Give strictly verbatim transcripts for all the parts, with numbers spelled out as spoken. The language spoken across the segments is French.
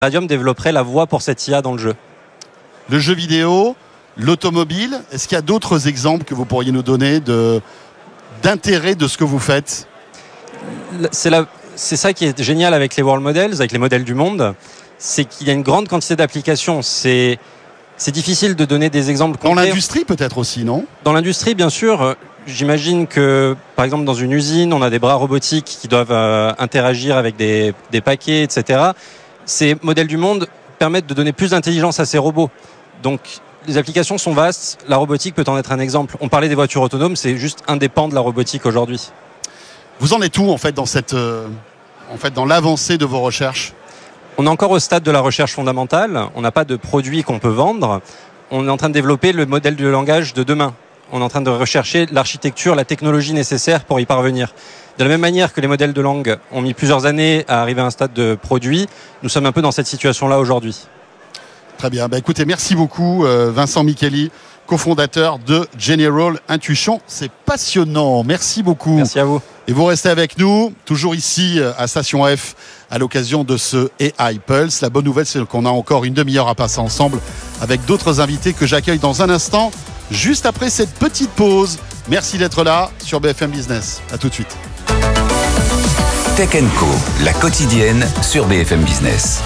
Radium développerait la voix pour cette I A dans le jeu. Le jeu vidéo, l'automobile, est-ce qu'il y a d'autres exemples que vous pourriez nous donner de, d'intérêt de ce que vous faites ? C'est, la, c'est ça qui est génial avec les world models, avec les modèles du monde, c'est qu'il y a une grande quantité d'applications. C'est, c'est difficile de donner des exemples concrets. Dans l'industrie peut-être aussi, non ? Dans l'industrie, bien sûr. J'imagine que, par exemple, dans une usine, on a des bras robotiques qui doivent euh, interagir avec des, des paquets, et cetera. Ces modèles du monde permettent de donner plus d'intelligence à ces robots. Donc, les applications sont vastes. La robotique peut en être un exemple. On parlait des voitures autonomes, c'est juste un des pans de la robotique aujourd'hui. Vous en êtes où, en fait, dans cette, euh, en fait, dans l'avancée de vos recherches ? On est encore au stade de la recherche fondamentale. On n'a pas de produit qu'on peut vendre. On est en train de développer le modèle de langage de demain. On est en train de rechercher l'architecture, la technologie nécessaire pour y parvenir. De la même manière que les modèles de langue ont mis plusieurs années à arriver à un stade de produit, nous sommes un peu dans cette situation-là aujourd'hui. Très bien. Bah, écoutez, merci beaucoup euh, Vincent Micheli, cofondateur de General Intuition. C'est passionnant. Merci beaucoup. Merci à vous. Et vous restez avec nous, toujours ici à Station F, à l'occasion de ce A I Pulse. La bonne nouvelle, c'est qu'on a encore une demi-heure à passer ensemble avec d'autres invités que j'accueille dans un instant, juste après cette petite pause. Merci d'être là sur B F M Business. À tout de suite. Tech and Co, la quotidienne sur B F M Business.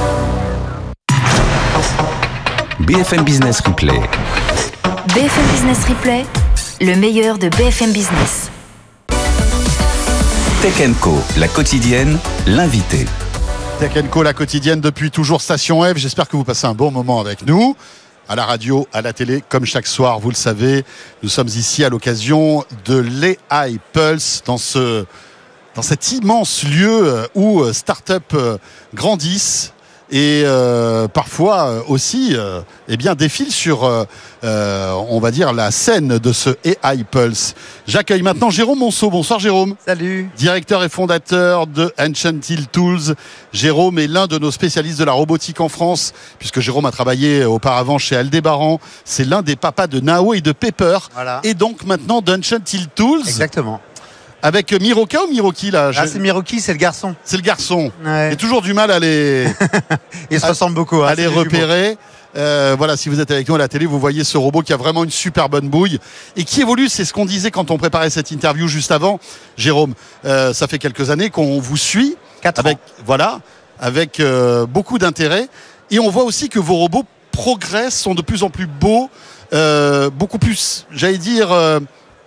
B F M Business Replay. B F M Business Replay, le meilleur de B F M Business. Tech and Co, la quotidienne, l'invité. Tech and Co, la quotidienne depuis toujours Station F. J'espère que vous passez un bon moment avec nous. À la radio, à la télé, comme chaque soir, vous le savez, nous sommes ici à l'occasion de l'A I Pulse, dans ce, dans cet immense lieu où start-up grandissent et euh, parfois aussi euh, eh bien, défilent sur, euh, euh, on va dire, la scène de ce A I Pulse. J'accueille maintenant Jérôme Monceau. Bonsoir Jérôme. Salut. Directeur et fondateur de Enchantil Tools. Jérôme est l'un de nos spécialistes de la robotique en France, puisque Jérôme a travaillé auparavant chez Aldébaran. C'est l'un des papas de Nao et de Pepper. Voilà. Et donc maintenant d'Enchantil Tools. Exactement. Avec Miroka ou Miroki là Ah, c'est Miroki, c'est le garçon. C'est le garçon. Ouais. J'ai toujours du mal à les, Il se à, ressemble beaucoup. Hein, à les repérer. Euh, voilà, si vous êtes avec nous à la télé, vous voyez ce robot qui a vraiment une super bonne bouille et qui évolue. C'est ce qu'on disait quand on préparait cette interview juste avant. Jérôme, euh, ça fait quelques années qu'on vous suit. Quatre avec, ans. Voilà, avec euh, beaucoup d'intérêt. Et on voit aussi que vos robots progressent, sont de plus en plus beaux, euh, beaucoup plus, j'allais dire... Euh,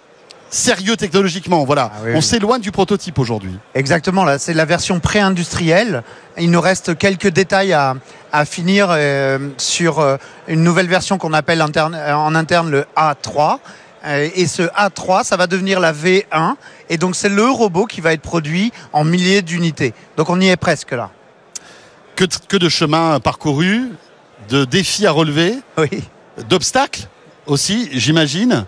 sérieux technologiquement, voilà. Ah oui, on oui. s'éloigne du prototype aujourd'hui. Exactement, là, c'est la version pré-industrielle. Il nous reste quelques détails à, à finir euh, sur euh, une nouvelle version qu'on appelle interne, euh, en interne le A trois. Euh, et ce A trois, ça va devenir la V un. Et donc, c'est le robot qui va être produit en milliers d'unités. Donc, on y est presque là. Que, de- que de chemins parcourus, de défis à relever, Oui. d'obstacles aussi, j'imagine.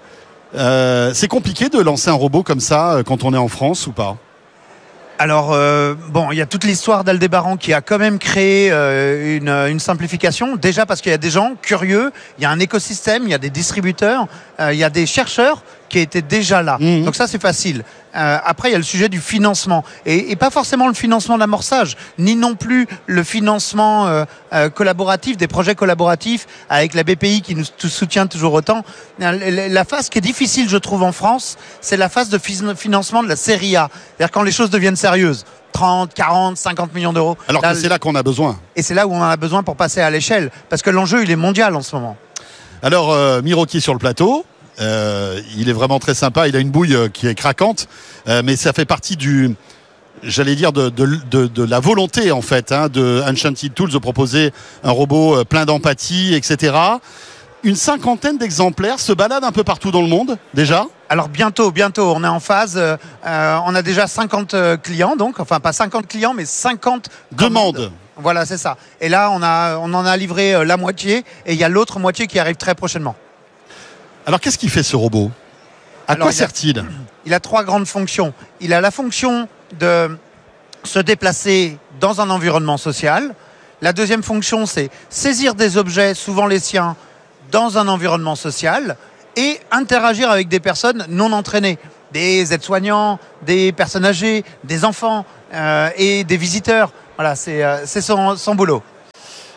Euh, c'est compliqué de lancer un robot comme ça euh, quand on est en France ou pas ? Alors, euh, bon, il y a toute l'histoire d'Aldébaran qui a quand même créé euh, une, une simplification. Déjà parce qu'il y a des gens curieux, il y a un écosystème, il y a des distributeurs, euh, il y a des chercheurs qui étaient déjà là. Mhm. Donc ça, c'est facile. Euh, après, il y a le sujet du financement. Et, et pas forcément le financement d'amorçage, ni non plus le financement euh, euh, collaboratif, des projets collaboratifs avec la B P I qui nous t- soutient toujours autant. La, la- la phase qui est difficile, je trouve, en France, c'est la phase de fi- financement de la série A. C'est-à-dire quand les choses deviennent sérieuses. trente, quarante, cinquante millions d'euros. Alors Là, que c'est là qu'on a besoin. Et c'est là où on en a besoin pour passer à l'échelle. Parce que l'enjeu, il est mondial en ce moment. Alors, euh, Miroki est sur le plateau. Euh, il est vraiment très sympa. Il a une bouille euh, qui est craquante. Euh, mais ça fait partie du... J'allais dire de, de, de, de la volonté en fait hein, de Enchanted Tools de proposer un robot euh, plein d'empathie, et cetera. Une cinquantaine d'exemplaires se baladent un peu partout dans le monde déjà. Alors bientôt, bientôt, on est en phase. euh, euh, on a déjà cinquante euh, clients, donc, enfin pas cinquante clients, mais cinquante commandes. Demande. Voilà, c'est ça. Et là, on, a, on en a livré euh, la moitié, et il y a l'autre moitié qui arrive très prochainement. Alors qu'est-ce qu'il fait ce robot ? À Alors, quoi il y a- sert-il ? Il a trois grandes fonctions. Il a la fonction de se déplacer dans un environnement social. La deuxième fonction, c'est saisir des objets, souvent les siens, dans un environnement social et interagir avec des personnes non entraînées, des aides-soignants, des personnes âgées, des enfants euh, et des visiteurs. Voilà, c'est, euh, c'est son, son boulot.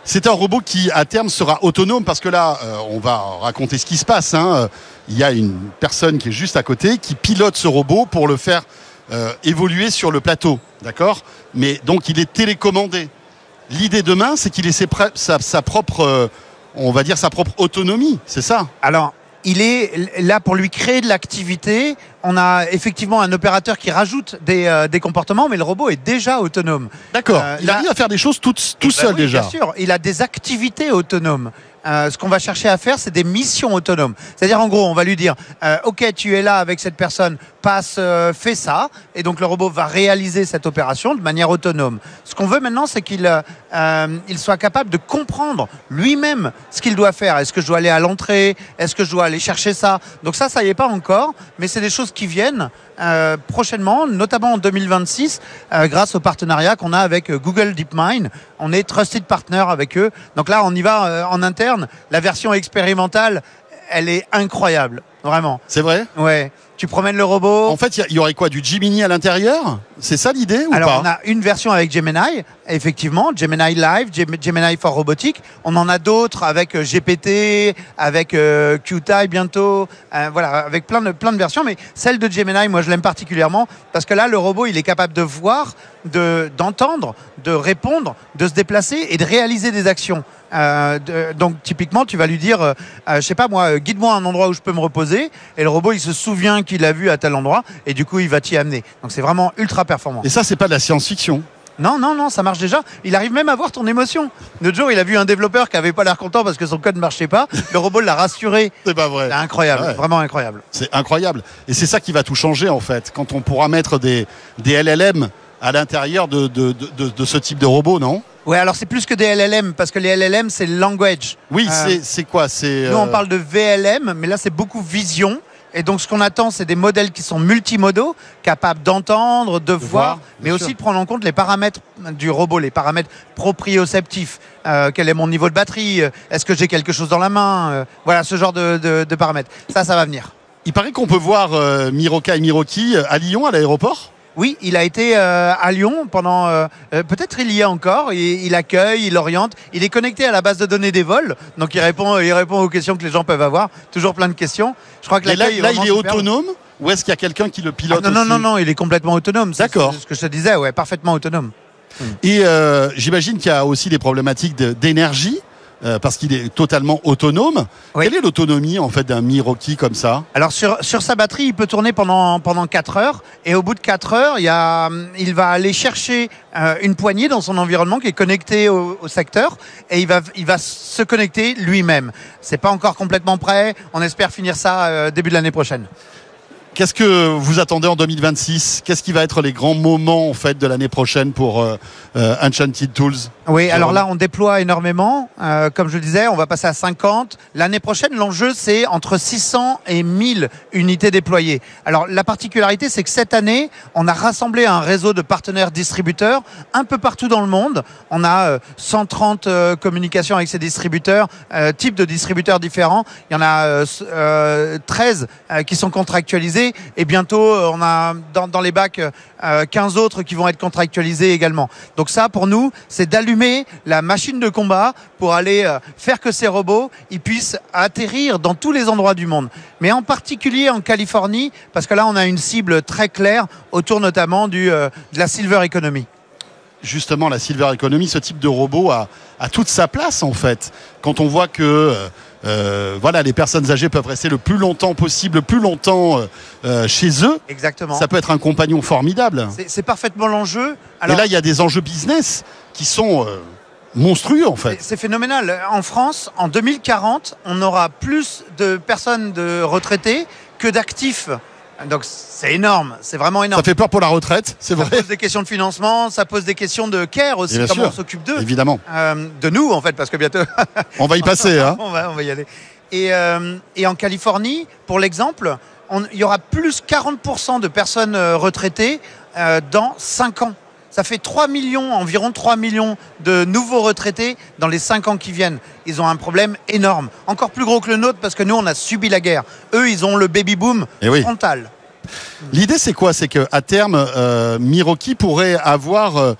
C'est un robot qui, à terme, sera autonome parce que là, euh, on va raconter ce qui se passe. Hein. Il y a une personne qui est juste à côté qui pilote ce robot pour le faire euh, évoluer sur le plateau, d'accord ? Mais donc, il est télécommandé. L'idée demain, c'est qu'il ait ses pr- sa, sa propre, euh, on va dire, sa propre autonomie, c'est ça ? Alors, il est là pour lui créer de l'activité. On a effectivement un opérateur qui rajoute des, euh, des comportements, mais le robot est déjà autonome. D'accord. Euh, il là- arrive à faire des choses tout, tout Eh ben seul oui, déjà. Bien sûr, il a des activités autonomes. Euh, ce qu'on va chercher à faire, c'est des missions autonomes. C'est-à-dire, en gros, on va lui dire euh, « Ok, tu es là avec cette personne, passe, euh, fais ça », et donc le robot va réaliser cette opération de manière autonome. Ce qu'on veut maintenant, c'est qu'il euh, il soit capable de comprendre lui-même ce qu'il doit faire. Est-ce que je dois aller à l'entrée ? Est-ce que je dois aller chercher ça ? Donc ça, ça y est pas encore, mais c'est des choses qui viennent euh, prochainement, notamment en deux mille vingt-six, euh, grâce au partenariat qu'on a avec euh, Google DeepMind. On est trusted partner avec eux. Donc là, on y va euh, en interne. La version expérimentale, elle est incroyable, vraiment. C'est vrai ? Ouais. Tu promènes le robot. En fait, il y, y aurait quoi ? Du Gemini à l'intérieur ? C'est ça l'idée ou Alors, pas ? on a une version avec Gemini, effectivement, Gemini Live, Gem- Gemini for Robotics. On en a d'autres avec euh, G P T, avec euh, Qt bientôt, euh, voilà, avec plein de, plein de versions. Mais celle de Gemini, moi, je l'aime particulièrement parce que là, le robot, il est capable de voir, de, d'entendre, de répondre, de se déplacer et de réaliser des actions. Euh, de, donc typiquement tu vas lui dire euh, euh, je sais pas moi, euh, guide-moi un endroit où je peux me reposer, et le robot il se souvient qu'il l'a vu à tel endroit et du coup il va t'y amener. Donc c'est vraiment ultra performant. Et ça, c'est pas de la science-fiction. Non, non, non, ça marche déjà. Il arrive même à voir ton émotion. L'autre jour, il a vu un développeur qui avait pas l'air content parce que son code ne marchait pas. Le robot l'a rassuré. C'est pas vrai. C'est incroyable, Ouais. vraiment incroyable. C'est incroyable. Et c'est ça qui va tout changer, en fait, quand on pourra mettre des, des L L M à l'intérieur de, de, de, de, de ce type de robot, non ? Ouais, alors c'est plus que des L L M parce que les L L M, c'est le language. Oui, Euh, c'est, c'est quoi ? C'est, Nous, on euh, parle de V L M, mais là, c'est beaucoup vision. Et donc, ce qu'on attend, c'est des modèles qui sont multimodaux, capables d'entendre, de, voir, voir, mais bien aussi sûr. de prendre en compte les paramètres du robot, les paramètres proprioceptifs. Euh, quel est mon niveau de batterie ? Est-ce que j'ai quelque chose dans la main ? Euh, Voilà, ce genre de, de, de paramètres. Ça, ça va venir. Il paraît qu'on peut voir euh, Miroka et Miroki à Lyon, à l'aéroport ? Oui, il a été euh, à Lyon pendant... Euh, euh, peut-être il y est encore. Il, il accueille, il oriente. Il est connecté à la base de données des vols. Donc, il répond, il répond aux questions que les gens peuvent avoir. Toujours plein de questions. Je crois que Et là, l'accueil là, vraiment il est superbe. autonome ou est-ce qu'il y a quelqu'un qui le pilote Ah, non, non, aussi non, non, il est complètement autonome. C'est- D'accord. C'est ce que je te disais, ouais, parfaitement autonome. Et euh, j'imagine qu'il y a aussi des problématiques de- d'énergie, euh, parce qu'il est totalement autonome. Oui. Quelle est l'autonomie, en fait, d'un Miroki comme ça ? Alors sur, sur sa batterie, il peut tourner pendant, pendant quatre heures. Et au bout de quatre heures, il, y a, hum, il va aller chercher euh, une poignée dans son environnement qui est connectée au, au secteur. Et il va, il va se connecter lui-même. C'est pas encore complètement prêt. On espère finir ça euh, début de l'année prochaine. Qu'est-ce que vous attendez en deux mille vingt-six ? Qu'est-ce qui va être les grands moments, en fait, de l'année prochaine pour euh, euh, Enchanted Tools ? Oui, Jérôme. alors là, on déploie énormément. Euh, comme je le disais, on va passer à cinquante. L'année prochaine, l'enjeu, c'est entre six cents et mille unités déployées. Alors, la particularité, c'est que cette année, on a rassemblé un réseau de partenaires distributeurs un peu partout dans le monde. On a euh, cent trente euh, communications avec ces distributeurs, euh, types de distributeurs différents. Il y en a euh, euh, treize euh, qui sont contractualisés. Et bientôt, euh, on a dans, dans les bacs euh, quinze autres qui vont être contractualisés également. Donc ça, pour nous, c'est d'allumer la machine de combat pour aller euh, faire que ces robots ils puissent atterrir dans tous les endroits du monde. Mais en particulier en Californie, parce que là, on a une cible très claire autour notamment du, euh, de la Silver Economy. Justement, la Silver Economy, ce type de robot a, a toute sa place, en fait. Quand on voit que euh, euh, voilà, les personnes âgées peuvent rester le plus longtemps possible, le plus longtemps euh, euh, chez eux, Exactement. ça peut être un compagnon formidable. C'est, c'est parfaitement l'enjeu. Et là, il y a des enjeux business qui sont euh, monstrueux, en fait. C'est, c'est phénoménal. En France, en deux mille quarante, on aura plus de personnes de retraités que d'actifs. Donc c'est énorme, c'est vraiment énorme. Ça fait peur pour la retraite, c'est Ça vrai. pose des questions de financement, ça pose des questions de care aussi, Bien comment sûr. on s'occupe d'eux. Évidemment. Euh, de nous en fait, parce que bientôt On va y passer, hein. on, va, on va y aller. Et, euh, et en Californie, pour l'exemple, on- il y aura plus quarante pour cent de personnes euh, retraitées euh, dans cinq ans. Ça fait trois millions, environ trois millions de nouveaux retraités dans les cinq ans qui viennent. Ils ont un problème énorme, encore plus gros que le nôtre parce que nous, on a subi la guerre. Eux, ils ont le baby-boom Eh oui. frontal. L'idée, c'est quoi ? C'est qu'à terme, euh, Miroki pourrait avoir euh,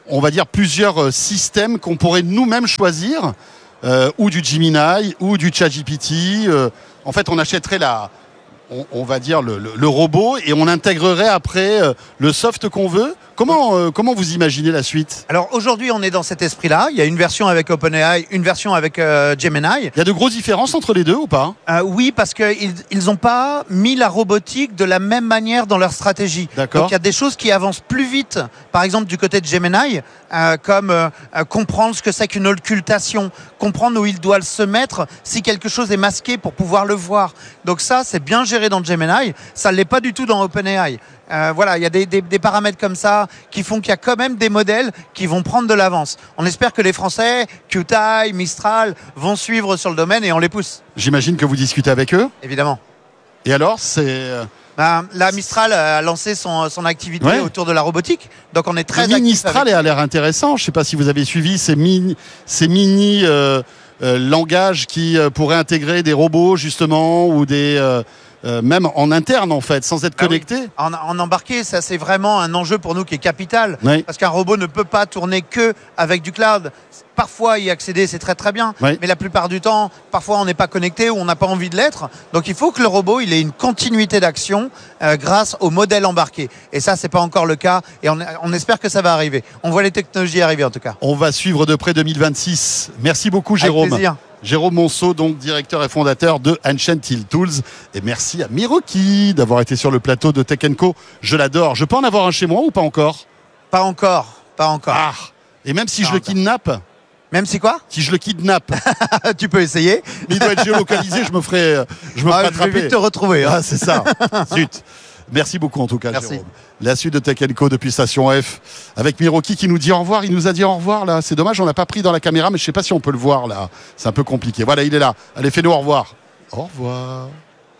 on va dire, plusieurs systèmes qu'on pourrait nous-mêmes choisir, euh, ou du Gemini, ou du ChatGPT. Euh, en fait, on achèterait la, on, on va dire le, le, le robot et on intégrerait après euh, le soft qu'on veut. Comment, euh, comment vous imaginez la suite ? Alors aujourd'hui, on est dans cet esprit-là. Il y a une version avec OpenAI, une version avec euh, Gemini. Il y a de grosses différences entre les deux ou pas ? euh, Oui, parce qu'ils ils n'ont pas mis la robotique de la même manière dans leur stratégie. D'accord. Donc il y a des choses qui avancent plus vite. Par exemple, du côté de Gemini, euh, comme euh, euh, comprendre ce que c'est qu'une occultation, comprendre où il doit se mettre si quelque chose est masqué pour pouvoir le voir. Donc ça, c'est bien géré dans Gemini. Ça ne l'est pas du tout dans OpenAI. Euh, voilà, il y a des, des, des paramètres comme ça qui font qu'il y a quand même des modèles qui vont prendre de l'avance. On espère que les Français, Qtile, Mistral, vont suivre sur le domaine et on les pousse. J'imagine que vous discutez avec eux. Évidemment. Et alors, c'est... Ben, là, Mistral a lancé son, son activité Ouais. autour de la robotique. Donc on est très Le mini actifs Mistral avec- a l'air intéressant. Je ne sais pas si vous avez suivi ces mini, ces mini euh, euh, langages qui euh, pourraient intégrer des robots justement ou des euh, euh, même en interne en fait, sans être Ah oui. connectés. En, en embarqué, ça c'est vraiment un enjeu pour nous qui est capital. Oui. Parce qu'un robot ne peut pas tourner que avec du cloud. Parfois y accéder, c'est très très bien. Oui. Mais la plupart du temps, parfois on n'est pas connecté ou on n'a pas envie de l'être. Donc il faut que le robot il ait une continuité d'action euh, grâce au modèle embarqué. Et ça, c'est pas encore le cas. Et on, on espère que ça va arriver. On voit les technologies arriver en tout cas. On va suivre de près deux mille vingt-six. Merci beaucoup Avec Jérôme. plaisir. Jérôme Monceau, donc directeur et fondateur de Ancient Hill Tools. Et merci à Miroki d'avoir été sur le plateau de Tech and Co. Je l'adore. Je peux en avoir un chez moi ou pas encore ? Pas encore. Pas encore. Ah. Et même si Pas je le encore. kidnappe, Même si quoi si je le kidnappe, Tu peux essayer. mais il doit être géolocalisé, je me ferai, je me Ah, ferai je vais attraper. vite te retrouver. hein. Ah, c'est ça. Zut. Merci beaucoup en tout cas, Merci. Jérôme. La suite de Tech and Co depuis Station F avec Miroki qui nous dit au revoir. Il nous a dit au revoir là. C'est dommage, on l'a pas pris dans la caméra, mais je sais pas si on peut le voir là. C'est un peu compliqué. Voilà, il est là. Allez, fais-nous au revoir. Au revoir.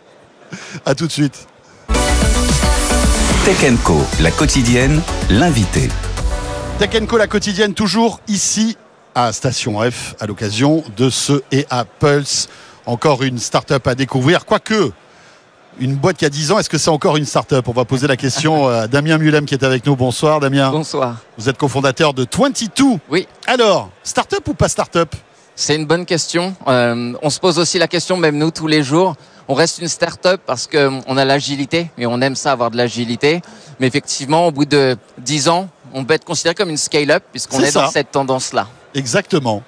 À tout de suite. Tech and Co, la quotidienne, l'invité. Tech and Co, la quotidienne, toujours ici à Station F à l'occasion de ce E A Pulse. Encore une start-up à découvrir. Quoique, une boîte qui a dix ans, est-ce que c'est encore une start-up ? On va poser la question à Damien Mulem qui est avec nous. Bonsoir Damien. Bonsoir. Vous êtes cofondateur de vingt-deux. Oui. Alors, start-up ou pas start-up ? C'est une bonne question. Euh, on se pose aussi la question, même nous, tous les jours. On reste une start-up parce qu'on a l'agilité et on aime ça, avoir de l'agilité. Mais effectivement, au bout de dix ans, on peut être considéré comme une scale-up puisqu'on C'est est, ça. dans cette tendance-là. Exactement.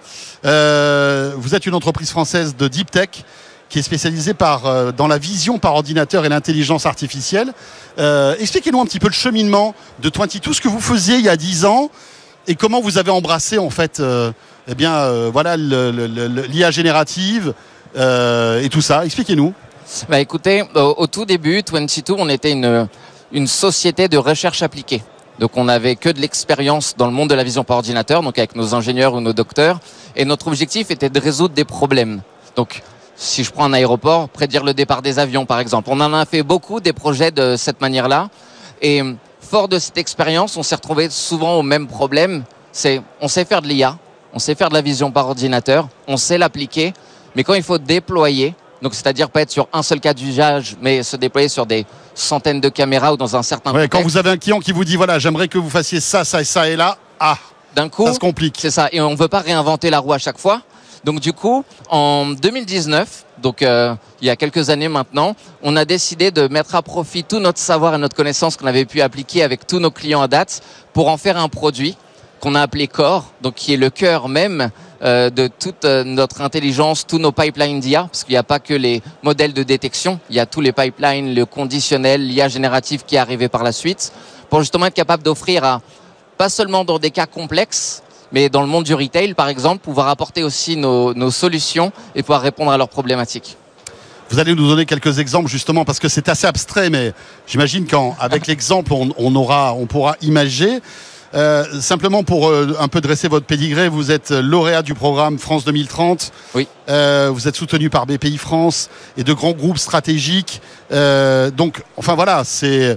Euh, vous êtes une entreprise française de deep tech qui est spécialisée par, euh, dans la vision par ordinateur et l'intelligence artificielle. Euh, expliquez-nous un petit peu le cheminement de vingt-deux, ce que vous faisiez il y a dix ans et comment vous avez embrassé en fait euh, eh bien, euh, voilà, le- le- le- l'I A générative euh, et tout ça. Expliquez-nous. Bah, écoutez, au, au tout début, vingt-deux, on était une, une société de recherche appliquée. Donc on n'avait que de l'expérience dans le monde de la vision par ordinateur, donc avec nos ingénieurs ou nos docteurs. Et notre objectif était de résoudre des problèmes. Donc si je prends un aéroport, prédire le départ des avions par exemple. On en a fait beaucoup des projets de cette manière-là. Et fort de cette expérience, on s'est retrouvé souvent au même problème. C'est, on sait faire de l'I A, on sait faire de la vision par ordinateur, on sait l'appliquer. Mais quand il faut déployer, donc c'est-à-dire pas être sur un seul cas d'usage, mais se déployer sur des centaines de caméras ou dans un certain Ouais, quand contexte, vous avez un client qui vous dit voilà, j'aimerais que vous fassiez ça, ça et ça et là, ah, d'un coup, ça se complique. c'est ça. Et on ne veut pas réinventer la roue à chaque fois. Donc du coup, en deux mille dix-neuf, donc euh, il y a quelques années maintenant, on a décidé de mettre à profit tout notre savoir et notre connaissance qu'on avait pu appliquer avec tous nos clients à date pour en faire un produit qu'on a appelé Core, donc qui est le cœur même euh, de toute euh, notre intelligence, tous nos pipelines d'I A, parce qu'il n'y a pas que les modèles de détection, il y a tous les pipelines, le conditionnel, l'I A générative qui est arrivé par la suite, pour justement être capable d'offrir à, pas seulement dans des cas complexes, mais dans le monde du retail, par exemple, pouvoir apporter aussi nos, nos solutions et pouvoir répondre à leurs problématiques. Vous allez nous donner quelques exemples justement parce que c'est assez abstrait, mais j'imagine qu'avec l'exemple, on, on aura, on pourra imager. Euh, simplement pour euh, un peu dresser votre pédigré, vous êtes lauréat du programme France deux mille trente. Oui. Euh, vous êtes soutenu par B P I France et de grands groupes stratégiques. Euh, donc, enfin voilà, c'est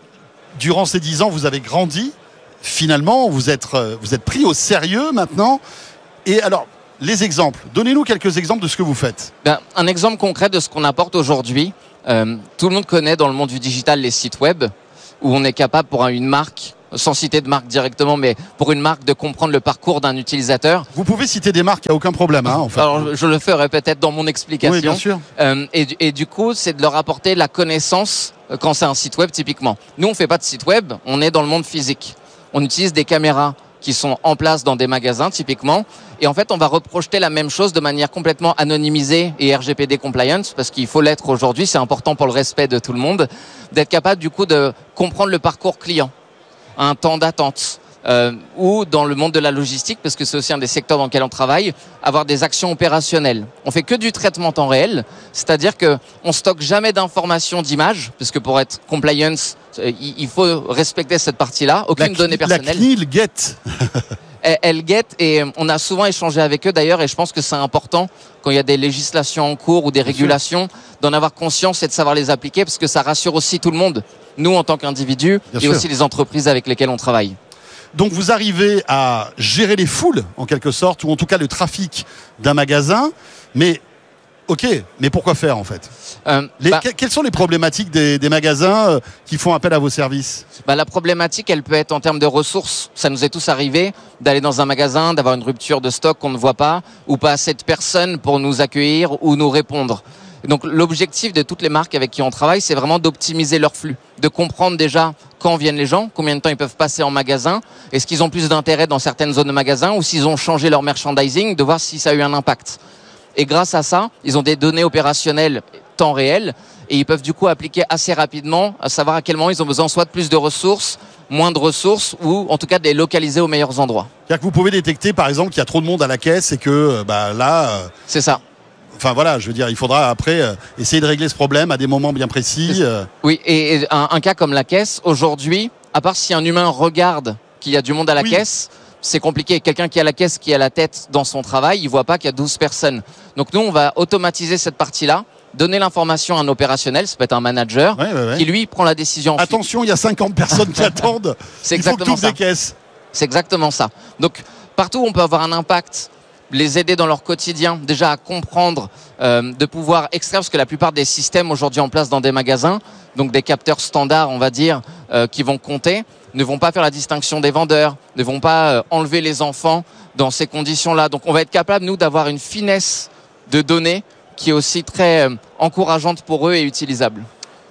durant ces dix ans, vous avez grandi. Finalement, vous êtes, vous êtes pris au sérieux maintenant. Et alors, les exemples. Donnez-nous quelques exemples de ce que vous faites. Ben, un exemple concret de ce qu'on apporte aujourd'hui. Euh, tout le monde connaît dans le monde du digital les sites web où on est capable pour une marque sans citer de marque directement, mais pour une marque de comprendre le parcours d'un utilisateur. Vous pouvez citer des marques, il n'y a aucun problème. Hein, en fait. Alors, je le ferai peut-être dans mon explication. Oui, bien sûr. Euh, et, et du coup, c'est de leur apporter la connaissance quand c'est un site web, typiquement. Nous, on ne fait pas de site web, on est dans le monde physique. On utilise des caméras qui sont en place dans des magasins, typiquement. Et en fait, on va reprojeter la même chose de manière complètement anonymisée et R G P D compliant, parce qu'il faut l'être aujourd'hui, c'est important pour le respect de tout le monde, d'être capable du coup de comprendre le parcours client, un temps d'attente, euh, ou dans le monde de la logistique, parce que c'est aussi un des secteurs dans lequel on travaille, avoir des actions opérationnelles. On fait que du traitement temps réel, c'est-à-dire que on stocke jamais d'informations d'images, parce que pour être compliance, il faut respecter cette partie-là, aucune la, donnée personnelle. La C N I L guette. Elle guette, et on a souvent échangé avec eux d'ailleurs, et je pense que c'est important quand il y a des législations en cours ou des régulations d'en avoir conscience et de savoir les appliquer, parce que ça rassure aussi tout le monde, nous en tant qu'individus et sûr. Aussi les entreprises avec lesquelles on travaille. Donc vous arrivez à gérer les foules en quelque sorte, ou en tout cas le trafic d'un magasin, mais ok, mais pourquoi faire en fait euh, les, bah, Quelles sont les problématiques des, des magasins euh, qui font appel à vos services? bah, La problématique, elle peut être en termes de ressources. Ça nous est tous arrivé d'aller dans un magasin, d'avoir une rupture de stock qu'on ne voit pas, ou pas assez de personnes pour nous accueillir ou nous répondre. Donc l'objectif de toutes les marques avec qui on travaille, c'est vraiment d'optimiser leur flux, de comprendre déjà quand viennent les gens, combien de temps ils peuvent passer en magasin, est-ce qu'ils ont plus d'intérêt dans certaines zones de magasin, ou s'ils ont changé leur merchandising, de voir si ça a eu un impact. Et grâce à ça, ils ont des données opérationnelles temps réel, et ils peuvent du coup appliquer assez rapidement, à savoir à quel moment ils ont besoin soit de plus de ressources, moins de ressources, ou en tout cas de les localiser aux meilleurs endroits. C'est-à-dire que vous pouvez détecter par exemple qu'il y a trop de monde à la caisse et que bah, là... Euh... C'est ça. Enfin voilà, je veux dire, il faudra après euh, essayer de régler ce problème à des moments bien précis. Euh... Oui, et, et un, un cas comme la caisse, aujourd'hui, à part si un humain regarde qu'il y a du monde à la oui. caisse, c'est compliqué. Quelqu'un qui a la caisse, qui a la tête dans son travail, il voit pas qu'il y a douze personnes. Donc nous, on va automatiser cette partie-là, donner l'information à un opérationnel, ça peut être un manager, ouais, ouais, ouais. qui lui prend la décision. Attention, il y a cinquante personnes qui attendent. C'est exactement il faut que ça. Des caisses. C'est exactement ça. Donc partout où on peut avoir un impact, les aider dans leur quotidien, déjà à comprendre, euh, de pouvoir extraire, parce que la plupart des systèmes aujourd'hui en place dans des magasins, donc des capteurs standards, on va dire, euh, qui vont compter, ne vont pas faire la distinction des vendeurs, ne vont pas euh, enlever les enfants dans ces conditions-là. Donc on va être capable, nous, d'avoir une finesse de données qui est aussi très euh, encourageante pour eux et utilisable.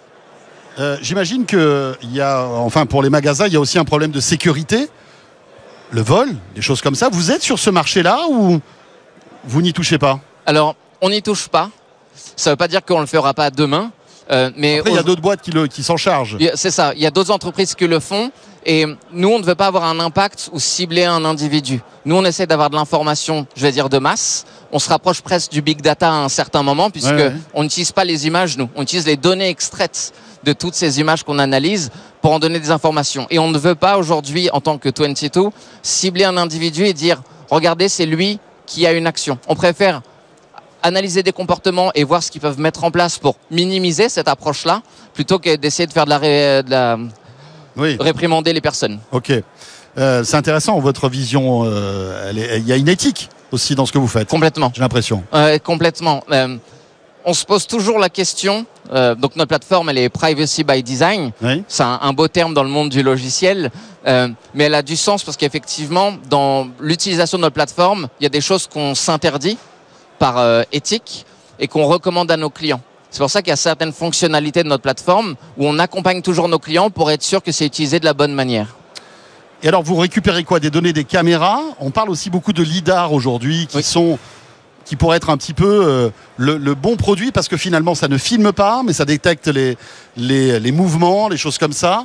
Euh, j'imagine que il y a, enfin pour les magasins, il y a aussi un problème de sécurité. Le vol, des choses comme ça. Vous êtes sur ce marché-là ou vous n'y touchez pas? Alors, on n'y touche pas. Ça ne veut pas dire qu'on ne le fera pas demain. Euh, mais Après, il y a d'autres boîtes qui, le, qui s'en chargent. C'est ça. Il y a d'autres entreprises qui le font. Et nous, on ne veut pas avoir un impact ou cibler un individu. Nous, on essaie d'avoir de l'information, je vais dire, de masse. On se rapproche presque du big data à un certain moment, puisque ouais, ouais. on n'utilise pas les images, nous. On utilise les données extraites de toutes ces images qu'on analyse pour en donner des informations. Et on ne veut pas aujourd'hui, en tant que vingt-deux, cibler un individu et dire « Regardez, c'est lui qui a une action ». On préfère analyser des comportements et voir ce qu'ils peuvent mettre en place pour minimiser cette approche-là, plutôt que d'essayer de faire de la, ré... de la... Oui. réprimander les personnes. Ok. Euh, c'est intéressant, votre vision. Euh, elle est... Il y a une éthique aussi dans ce que vous faites. Complètement. J'ai l'impression. Euh, complètement. Euh, on se pose toujours la question. Euh, donc notre plateforme, elle est privacy by design. Oui. C'est un, un beau terme dans le monde du logiciel, euh, mais elle a du sens parce qu'effectivement, dans l'utilisation de notre plateforme, il y a des choses qu'on s'interdit par euh, éthique et qu'on recommande à nos clients. C'est pour ça qu'il y a certaines fonctionnalités de notre plateforme où on accompagne toujours nos clients pour être sûr que c'est utilisé de la bonne manière. Et alors, vous récupérez quoi? Des données des caméras? On parle aussi beaucoup de lidar aujourd'hui, qui oui. sont, qui pourraient être un petit peu euh, le, le bon produit, parce que finalement, ça ne filme pas, mais ça détecte les, les, les mouvements, les choses comme ça.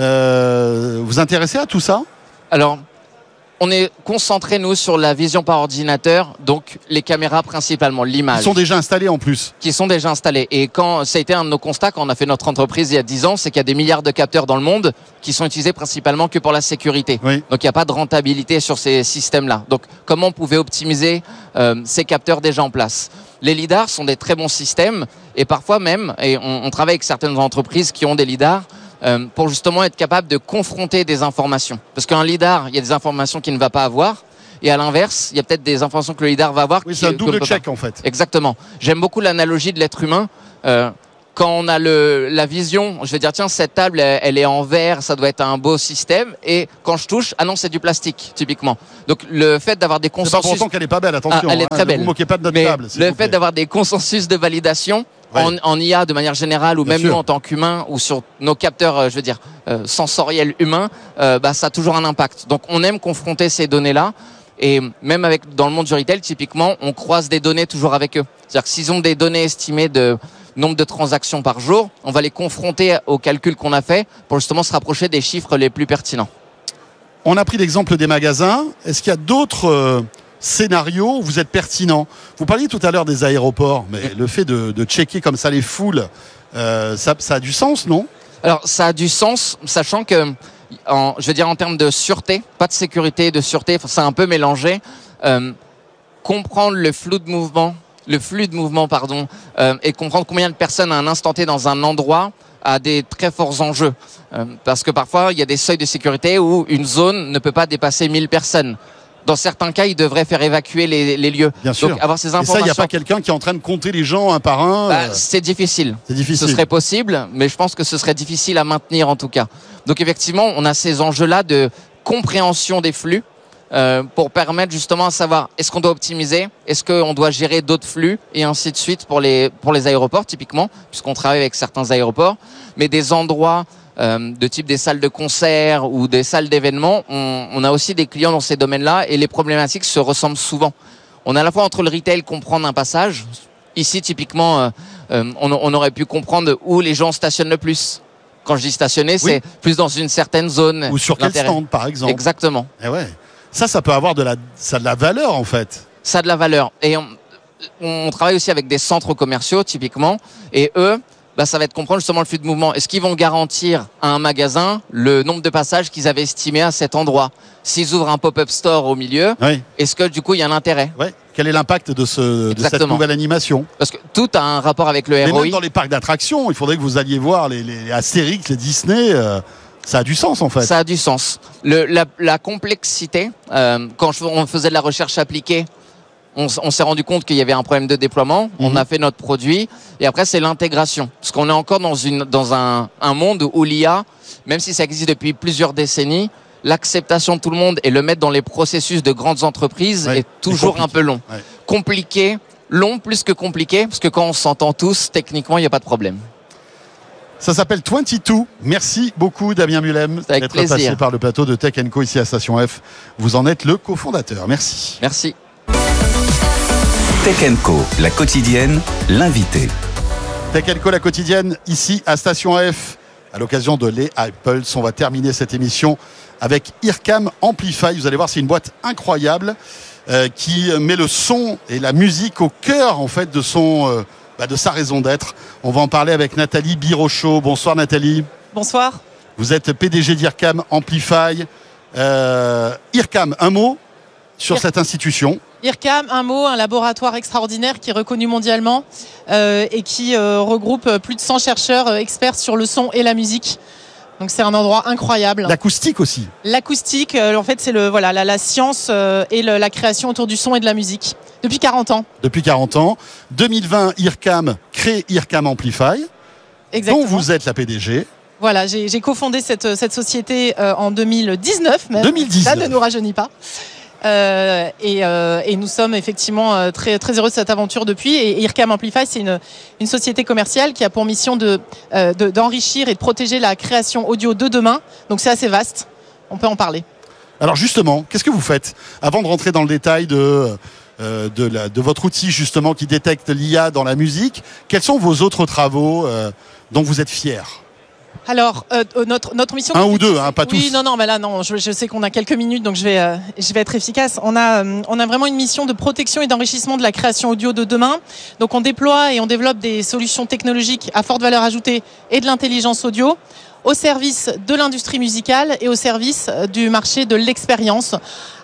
Euh, vous intéressez à tout ça? Alors, on est concentré, nous, sur la vision par ordinateur, donc les caméras principalement, l'image. Qui sont déjà installées en plus. Qui sont déjà installées. Et quand ça a été un de nos constats quand on a fait notre entreprise il y a dix ans, c'est qu'il y a des milliards de capteurs dans le monde qui sont utilisés principalement que pour la sécurité. Oui. Donc il n'y a pas de rentabilité sur ces systèmes-là. Donc comment on pouvait optimiser euh, ces capteurs déjà en place? Les lidars sont des très bons systèmes et parfois même, et on, on travaille avec certaines entreprises qui ont des lidars, Euh, pour justement être capable de confronter des informations. Parce qu'un lidar, il y a des informations qu'il ne va pas avoir, et à l'inverse, il y a peut-être des informations que le lidar va avoir. Oui, c'est un double check en fait. Exactement. J'aime beaucoup l'analogie de l'être humain. Euh, quand on a le, la vision, je vais dire tiens cette table elle, elle est en verre, ça doit être un beau système, et quand je touche, ah non c'est du plastique typiquement. Donc le fait d'avoir des consensus, c'est pas pour autant qu'elle est pas belle, attention. ah, elle est hein, très belle. Ne vous moquez pas de notre mais table. Le fait d'avoir des consensus de validation ouais. en, en I A de manière générale, ou Bien même sûr. nous en tant qu'humains, ou sur nos capteurs, je veux dire euh, sensoriels humains, euh, bah ça a toujours un impact. Donc on aime confronter ces données-là. Et même avec dans le monde du retail, typiquement, on croise des données toujours avec eux. C'est-à-dire que s'ils ont des données estimées de nombre de transactions par jour, on va les confronter aux calculs qu'on a fait pour justement se rapprocher des chiffres les plus pertinents. On a pris l'exemple des magasins. Est-ce qu'il y a d'autres euh, scénarios où vous êtes pertinent? Vous parliez tout à l'heure des aéroports, mais le fait de, de checker comme ça les foules, euh, ça, ça a du sens, non? Alors ça a du sens, sachant que En, je veux dire en termes de sûreté, pas de sécurité, de sûreté, c'est un peu mélangé. Euh, comprendre le flou de mouvement, le flux de mouvement, pardon, euh, et comprendre combien de personnes à un instant T dans un endroit a des très forts enjeux. Euh, parce que parfois, il y a des seuils de sécurité où une zone ne peut pas dépasser mille personnes. Dans certains cas, ils devraient faire évacuer les, les lieux. Bien sûr. Donc, avoir ces Et ça, informations. il n'y a pas quelqu'un qui est en train de compter les gens un par un. Bah, euh, c'est difficile. C'est difficile. Ce serait possible, mais je pense que ce serait difficile à maintenir en tout cas. Donc effectivement, on a ces enjeux-là de compréhension des flux euh, pour permettre justement à savoir est-ce qu'on doit optimiser, est-ce qu'on doit gérer d'autres flux et ainsi de suite pour les, pour les aéroports typiquement, puisqu'on travaille avec certains aéroports, mais des endroits euh, de type des salles de concert ou des salles d'événements, on, on a aussi des clients dans ces domaines-là et les problématiques se ressemblent souvent. On a à la fois entre le retail comprendre un passage, ici typiquement euh, euh, on, on aurait pu comprendre où les gens stationnent le plus. Quand je dis stationner, oui. c'est plus dans une certaine zone. Ou sur quel stand, par exemple. Exactement. Et ouais. Ça, ça peut avoir de la, ça a de la valeur, en fait. Ça a de la valeur. Et on, on travaille aussi avec des centres commerciaux, typiquement. Et eux, bah, ça va être comprendre justement le flux de mouvement. Est-ce qu'ils vont garantir à un magasin le nombre de passages qu'ils avaient estimé à cet endroit? S'ils ouvrent un pop-up store au milieu, oui. est-ce que du coup, il y a un intérêt? Ouais. Quel est l'impact de, ce, de cette nouvelle animation? Parce que tout a un rapport avec le Mais R O I. même dans les parcs d'attractions, il faudrait que vous alliez voir les, les Astérix, les Disney. Euh, ça a du sens, en fait. Ça a du sens. Le, la, la complexité, euh, quand je, on faisait de la recherche appliquée, on, on s'est rendu compte qu'il y avait un problème de déploiement. Mmh. On a fait notre produit. Et après, c'est l'intégration. Parce qu'on est encore dans, une, dans un, un monde où l'I A, même si ça existe depuis plusieurs décennies, l'acceptation de tout le monde et le mettre dans les processus de grandes entreprises ouais, est toujours un peu long. Ouais. Compliqué, long plus que compliqué, parce que quand on s'entend tous, techniquement, il n'y a pas de problème. Ça s'appelle vingt-deux. Merci beaucoup, Damien Mulhem, d'être passé par le plateau de Tech and Co ici à Station F. Vous en êtes le cofondateur. Merci. Merci. Tech and Co, la quotidienne, l'invité. Tech and Co, la quotidienne, ici à Station F. À l'occasion de l'E A I Pulse, on va terminer cette émission avec Earcam Amplify. Vous allez voir, c'est une boîte incroyable euh, qui met le son et la musique au cœur en fait de son, euh, bah, de sa raison d'être. On va en parler avec Nathalie Birochot. Bonsoir Nathalie. Bonsoir. Vous êtes P D G d'Earcam Amplify. Euh, Earcam, un mot sur Ir- cette institution. Earcam, un mot, un laboratoire extraordinaire qui est reconnu mondialement euh, et qui euh, regroupe plus de cent chercheurs euh, experts sur le son et la musique. Donc c'est un endroit incroyable. L'acoustique aussi. L'acoustique, euh, en fait, c'est le voilà la, la science euh, et le, la création autour du son et de la musique. Depuis quarante ans. Depuis quarante ans. deux mille vingt, Earcam crée Earcam Amplify. Exactement. Dont vous êtes la P D G. Voilà, j'ai, j'ai cofondé cette, cette société euh, en deux mille dix-neuf même. deux mille dix-neuf. Ça ne nous rajeunit pas. Euh, et, euh, et nous sommes effectivement euh, très, très heureux de cette aventure depuis. Et Earcam Amplify, c'est une, une société commerciale qui a pour mission de, euh, de, d'enrichir et de protéger la création audio de demain. Donc c'est assez vaste, on peut en parler. Alors justement, qu'est-ce que vous faites avant de rentrer dans le détail de, euh, de, la, de votre outil justement qui détecte l'I A dans la musique? Quels sont vos autres travaux euh, dont vous êtes fiers? Alors, euh, notre, notre mission... Un ou deux, hein, pas tous. Oui, non, non, mais là, non, je, je sais qu'on a quelques minutes, donc je vais, euh, je vais être efficace. On a, euh, on a vraiment une mission de protection et d'enrichissement de la création audio de demain. Donc, on déploie et on développe des solutions technologiques à forte valeur ajoutée et de l'intelligence audio au service de l'industrie musicale et au service du marché de l'expérience.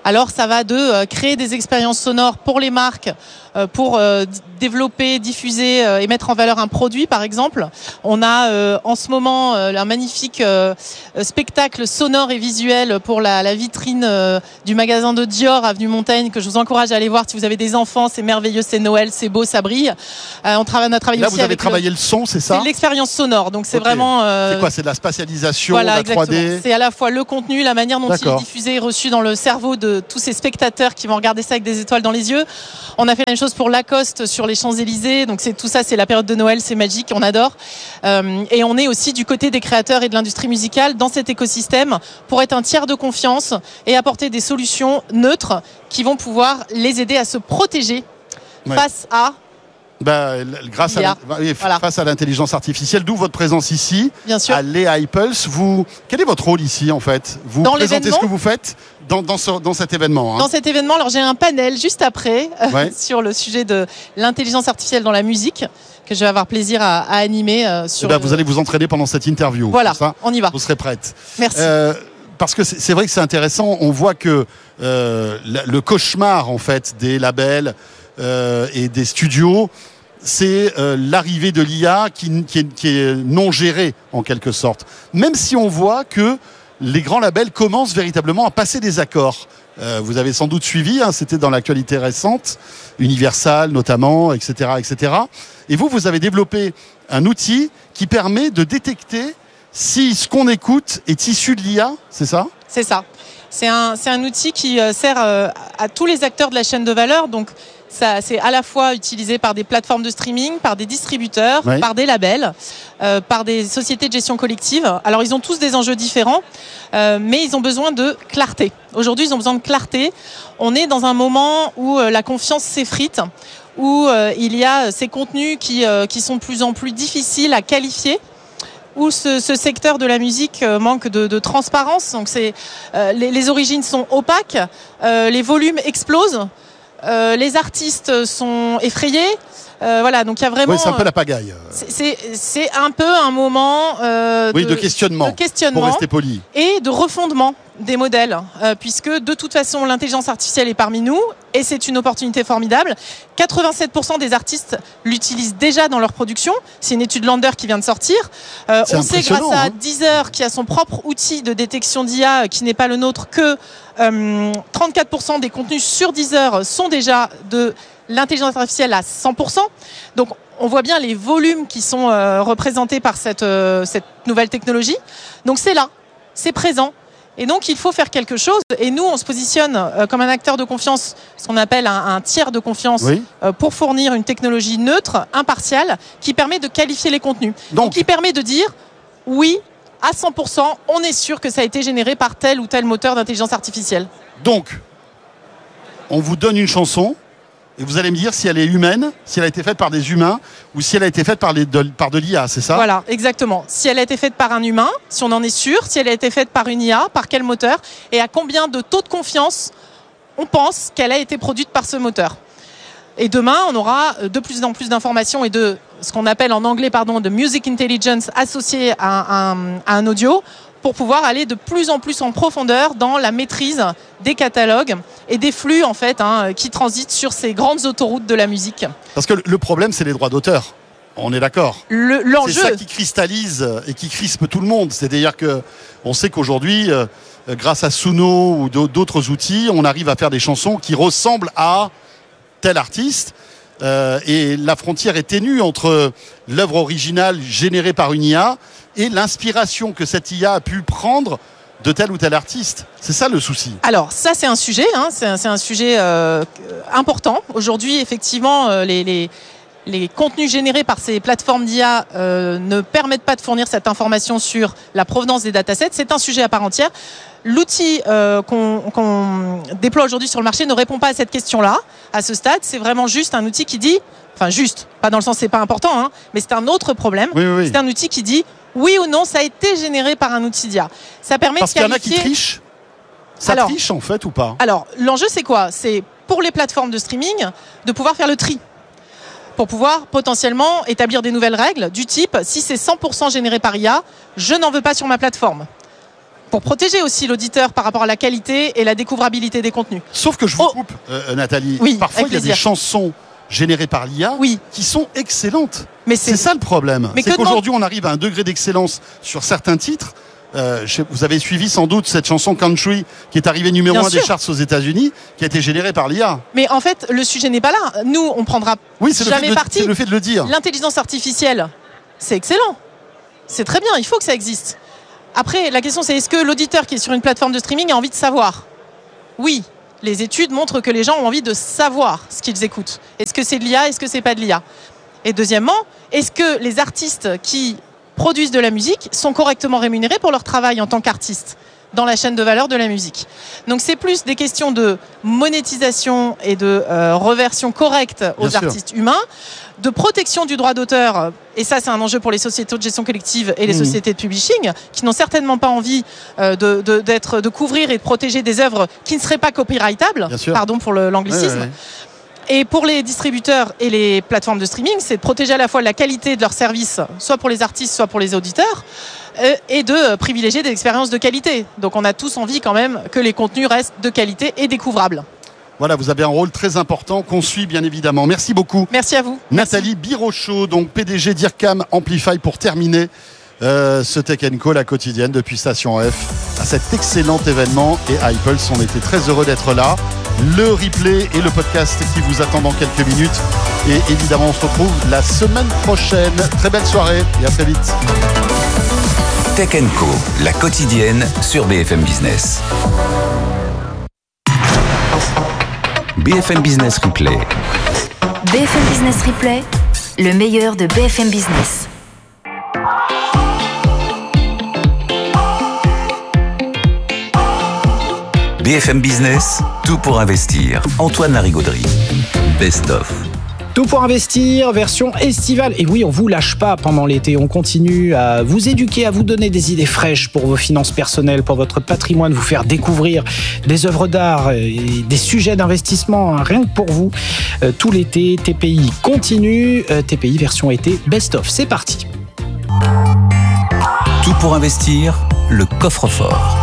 Alors ça va de euh, créer des expériences sonores pour les marques, euh, pour euh, d- développer, diffuser euh, et mettre en valeur un produit par exemple. On a euh, en ce moment euh, un magnifique euh, spectacle sonore et visuel pour la, la vitrine euh, du magasin de Dior avenue Montaigne, que je vous encourage à aller voir si vous avez des enfants. C'est merveilleux, c'est Noël, c'est beau, ça brille. Euh, on, travaille, on a travaillé Là, aussi vous avez avec travaillé le, le son, c'est ça? C'est l'expérience sonore, donc c'est Ok. vraiment... euh, C'est quoi? C'est de la spatialisation, voilà, la exactement. trois D? C'est à la fois le contenu, la manière dont il est D'accord. diffusé et reçu dans le cerveau de tous ces spectateurs qui vont regarder ça avec des étoiles dans les yeux. On a fait la même chose pour Lacoste sur les Champs-Élysées. Donc c'est tout ça, c'est la période de Noël, c'est magique, on adore. Euh, et on est aussi du côté des créateurs et de l'industrie musicale dans cet écosystème pour être un tiers de confiance et apporter des solutions neutres qui vont pouvoir les aider à se protéger Ouais. face à... Bah, l- grâce à, I A. l'in- oui, f- Voilà. face à l'intelligence artificielle, d'où votre présence ici, Bien sûr. à l'E A I Pulse. Vous, quel est votre rôle ici en fait? Vous Dans présentez ce l'événement que vous faites dans, dans, ce- dans cet événement, hein. Dans cet événement, alors j'ai un panel juste après euh, Ouais. sur le sujet de l'intelligence artificielle dans la musique que je vais avoir plaisir à, à animer euh, Eh sur. ben, le- vous allez vous entraîner pendant cette interview. Voilà, c'est ça on y va. Vous serez prête. Merci. Euh, parce que c'est c'est vrai que c'est intéressant. On voit que euh, la- le cauchemar en fait des labels euh, et des studios, c'est euh, l'arrivée de l'I A qui, qui, est, qui est non gérée en quelque sorte. Même si on voit que les grands labels commencent véritablement à passer des accords. Euh, vous avez sans doute suivi, hein, c'était dans l'actualité récente, Universal notamment, et cetera, et cetera. Et vous, vous avez développé un outil qui permet de détecter si ce qu'on écoute est issu de l'I A, c'est ça? C'est ça. C'est un, c'est un outil qui euh, sert euh, à tous les acteurs de la chaîne de valeur. Donc, ça, c'est à la fois utilisé par des plateformes de streaming, par des distributeurs, Oui. par des labels, euh, par des sociétés de gestion collective. Alors, ils ont tous des enjeux différents, euh, mais ils ont besoin de clarté. Aujourd'hui, ils ont besoin de clarté. On est dans un moment où euh, la confiance s'effrite, où euh, il y a ces contenus qui, euh, qui sont de plus en plus difficiles à qualifier, où ce, ce secteur de la musique euh, manque de, de transparence. Donc c'est, euh, les, les origines sont opaques, euh, les volumes explosent, euh, les artistes sont effrayés. Euh, voilà, donc il y a vraiment. Oui, c'est un peu la pagaille. c'est, c'est, c'est un peu un moment euh, Oui, de questionnement, de questionnement pour rester poli. et de refondement des modèles, euh, puisque de toute façon l'intelligence artificielle est parmi nous et c'est une opportunité formidable. quatre-vingt-sept pour cent des artistes l'utilisent déjà dans leur production. C'est une étude Lander qui vient de sortir. Euh, C'est on sait grâce impressionnant, à hein. Deezer, qui a son propre outil de détection d'I A, qui n'est pas le nôtre, que euh, trente-quatre pour cent des contenus sur Deezer sont déjà de l'intelligence artificielle à cent pour cent. Donc on voit bien les volumes qui sont euh, représentés par cette, euh, cette nouvelle technologie. Donc c'est là, c'est présent. Et donc il faut faire quelque chose. Et nous, on se positionne euh, comme un acteur de confiance, ce qu'on appelle un, un tiers de confiance, Oui. euh, pour fournir une technologie neutre, impartiale, qui permet de qualifier les contenus. Donc, Qui permet de dire oui, à cent pour cent, on est sûr que ça a été généré par tel ou tel moteur d'intelligence artificielle. donc, on vous donne une chanson et vous allez me dire si elle est humaine, si elle a été faite par des humains ou si elle a été faite par, les, de, par de l'I A, c'est ça? Voilà, exactement. Si elle a été faite par un humain, si on en est sûr, si elle a été faite par une I A, par quel moteur, et à combien de taux de confiance on pense qu'elle a été produite par ce moteur. Et demain, on aura de plus en plus d'informations et de ce qu'on appelle en anglais, pardon, de music intelligence associée à un, à un audio, pour pouvoir aller de plus en plus en profondeur dans la maîtrise des catalogues et des flux en fait hein, qui transitent sur ces grandes autoroutes de la musique. Parce que le problème, c'est les droits d'auteur. On est d'accord. Le, C'est l'enjeu, ça qui cristallise et qui crispe tout le monde. C'est-à-dire que on sait qu'aujourd'hui, euh, grâce à Suno ou d'autres outils, on arrive à faire des chansons qui ressemblent à tel artiste. Euh, et la frontière est ténue entre l'œuvre originale générée par une I A et l'inspiration que cette I A a pu prendre de tel ou tel artiste. C'est ça le souci. alors ça c'est un sujet, hein, c'est, un, c'est un sujet euh, important. Aujourd'hui, effectivement, euh, les, les, les contenus générés par ces plateformes d'I A euh, ne permettent pas de fournir cette information sur la provenance des datasets. C'est un sujet à part entière. L'outil euh, qu'on, qu'on déploie aujourd'hui sur le marché ne répond pas à cette question-là. À ce stade, c'est vraiment juste un outil qui dit, enfin juste, pas dans le sens c'est pas important, hein, mais c'est un autre problème. Oui, oui, oui. C'est un outil qui dit oui ou non, ça a été généré par un outil d'I A. Ça permet Parce de qu'il y en a qui qualifier. trichent. Ça Alors- triche en fait ou pas? Alors, l'enjeu, c'est quoi? C'est pour les plateformes de streaming de pouvoir faire le tri. Pour pouvoir potentiellement établir des nouvelles règles du type si c'est cent pour cent généré par I A, je n'en veux pas sur ma plateforme. pour protéger aussi l'auditeur par rapport à la qualité et la découvrabilité des contenus. Sauf que je vous Oh. coupe, euh, Nathalie. Oui, Parfois, avec il y a des plaisir. chansons générées par l'I A Oui. qui sont excellentes. Mais C'est c'est, ça le problème. Mais C'est que qu'aujourd'hui, on arrive à un degré d'excellence sur certains titres. Euh, je sais- vous avez suivi sans doute cette chanson Country qui est arrivée numéro Bien un des sûr. charts aux États-Unis, qui a été générée par l'I A. mais en fait, le sujet n'est pas là. Nous, on prendra Oui, c'est le, fait jamais de le- parti. c'est le fait de le dire. L'intelligence artificielle, c'est excellent. C'est très bien, il faut que ça existe. Après, la question c'est est-ce que l'auditeur qui est sur une plateforme de streaming a envie de savoir ? Oui, les études montrent que les gens ont envie de savoir ce qu'ils écoutent. Est-ce que c'est de l'I A ? Est-ce que c'est pas de l'I A ? Et deuxièmement, est-ce que les artistes qui produisent de la musique sont correctement rémunérés pour leur travail en tant qu'artistes dans la chaîne de valeur de la musique ? Donc c'est plus des questions de monétisation et de euh, reversion correcte aux Bien sûr. artistes humains, de protection du droit d'auteur, et ça c'est un enjeu pour les sociétés de gestion collective et les Mmh. sociétés de publishing, qui n'ont certainement pas envie euh, de, de, d'être, de couvrir et de protéger des œuvres qui ne seraient pas copyrightables, Bien sûr. pardon pour le- l'anglicisme. Ouais, ouais. Et pour les distributeurs et les plateformes de streaming, c'est de protéger à la fois la qualité de leurs services, soit pour les artistes, soit pour les auditeurs, euh, et de euh, privilégier des expériences de qualité. Donc on a tous envie quand même que les contenus restent de qualité et découvrables. Voilà, vous avez un rôle très important qu'on suit bien évidemment. Merci beaucoup. Merci à vous. Nathalie Birochot, donc P D G d'IRCAM Amplify, pour terminer euh, ce Tech Co, la quotidienne depuis Station F, à cet excellent événement. Et iPulse, on était très heureux d'être là. Le replay et le podcast qui vous attend dans quelques minutes. Et évidemment, on se retrouve la semaine prochaine. Très belle soirée et à très vite. Tech Co, la quotidienne sur B F M Business. B F M Business Replay. B F M Business Replay, le meilleur de B F M Business. B F M Business, tout pour investir. Antoine Larigauderie. Best of. Tout pour investir, version estivale. Et oui, on vous lâche pas pendant l'été. On continue à vous éduquer, à vous donner des idées fraîches pour vos finances personnelles, pour votre patrimoine, vous faire découvrir des œuvres d'art et des sujets d'investissement, hein, rien que pour vous. Euh, tout l'été, T P I continue. Euh, T P I version été, best of. C'est parti. Tout pour investir, le coffre-fort.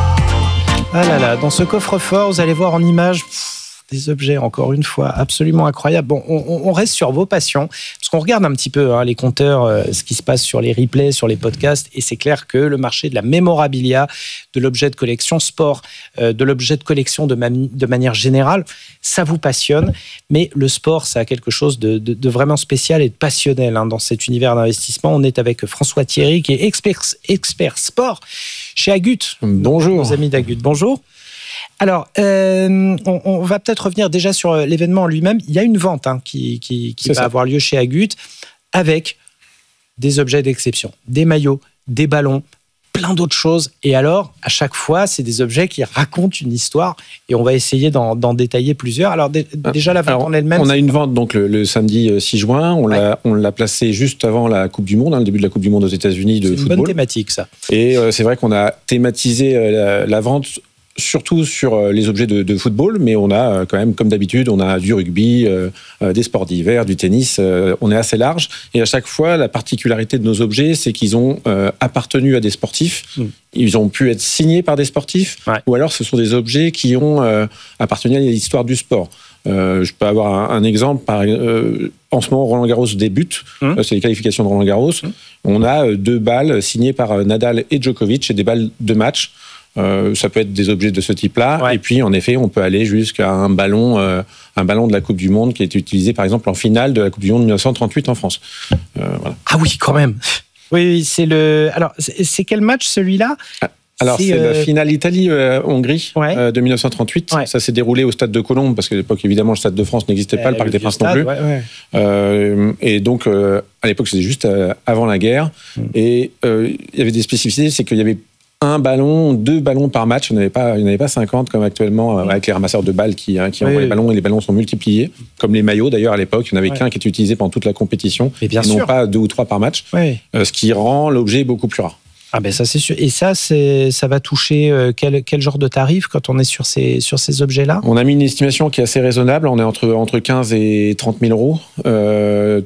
Ah là là, dans ce coffre-fort, vous allez voir en image pff, des objets, encore une fois, absolument incroyables. Bon, on, on reste sur vos passions, parce qu'on regarde un petit peu hein, les compteurs, euh, ce qui se passe sur les replays, sur les podcasts, et c'est clair que le marché de la mémorabilia, de l'objet de collection sport, euh, de l'objet de collection de, mani- de manière générale, ça vous passionne, mais le sport, ça a quelque chose de, de, de vraiment spécial et de passionnel hein, dans cet univers d'investissement. On est avec François Thierry, qui est expert, expert sport chez Agut. Bonjour. Nos amis d'Agut, bonjour. Alors, euh, on, on va peut-être revenir déjà sur l'événement en lui-même. Il y a une vente hein, qui, qui, qui va ça. avoir lieu chez Agut avec des objets d'exception, des maillots, des ballons, plein d'autres choses. Et alors, à chaque fois, c'est des objets qui racontent une histoire et on va essayer d'en, d'en détailler plusieurs. Alors, d- déjà, la vente Alors, en elle-même. on a une vente donc le, le samedi six juin. On Ouais. l'a on l'a placé juste avant la Coupe du Monde, hein, le début de la Coupe du Monde aux États-Unis de c'est une bonne football. thématique, ça. Et euh, c'est vrai qu'on a thématisé euh, la, la vente surtout sur euh, les objets de, de football, mais on a euh, quand même, comme d'habitude, on a du rugby, euh, euh, des sports d'hiver, du tennis. euh, on est assez large. Et à chaque fois, la particularité de nos objets, c'est qu'ils ont euh, appartenu à des sportifs. Mm. Ils ont pu être signés par des sportifs, Ouais. ou alors ce sont des objets qui ont euh, appartenu à l'histoire du sport. Euh, je peux avoir un, un exemple. Par, euh, en ce moment, Roland Garros débute. Mmh. Euh, c'est les qualifications de Roland Garros. Mmh. On a euh, deux balles signées par euh, Nadal et Djokovic, et des balles de match. Euh, ça peut être des objets de ce type-là. Ouais. Et puis, en effet, on peut aller jusqu'à un ballon, euh, un ballon de la Coupe du Monde qui a été utilisé, par exemple, en finale de la Coupe du Monde dix-neuf cent trente-huit en France. Euh, voilà. Ah oui, quand même. Oui, oui, c'est le. Alors, c'est, c'est quel match celui-là ? Alors, c'est, euh, la finale Italie-Hongrie Ouais. euh, de dix-neuf cent trente-huit. Ouais. Ça s'est déroulé au Stade de Colombes, parce qu'à l'époque, évidemment, le Stade de France n'existait pas, le Parc des Princes non plus. Ouais, ouais. Euh, et donc, euh, à l'époque, c'était juste euh, avant la guerre. Mm. Et euh, il y avait des spécificités, c'est qu'il y avait un ballon, deux ballons par match. Il n'y en avait pas, il n'y en avait pas cinquante comme actuellement euh, avec les ramasseurs de balles qui, hein, qui Oui, envoient oui. les ballons, et les ballons sont multipliés. Comme les maillots d'ailleurs à l'époque, il n'y en avait Ouais. qu'un qui était utilisé pendant toute la compétition. Mais bien et non sûr. pas deux ou trois par match. Ouais. Euh, ce qui rend l'objet beaucoup plus rare. Ah ben ça c'est sûr. Et ça, c'est, ça va toucher euh, quel, quel genre de tarif quand on est sur ces, sur ces objets-là ? On a mis une estimation qui est assez raisonnable. On est entre, entre quinze et trente mille euros. Euh,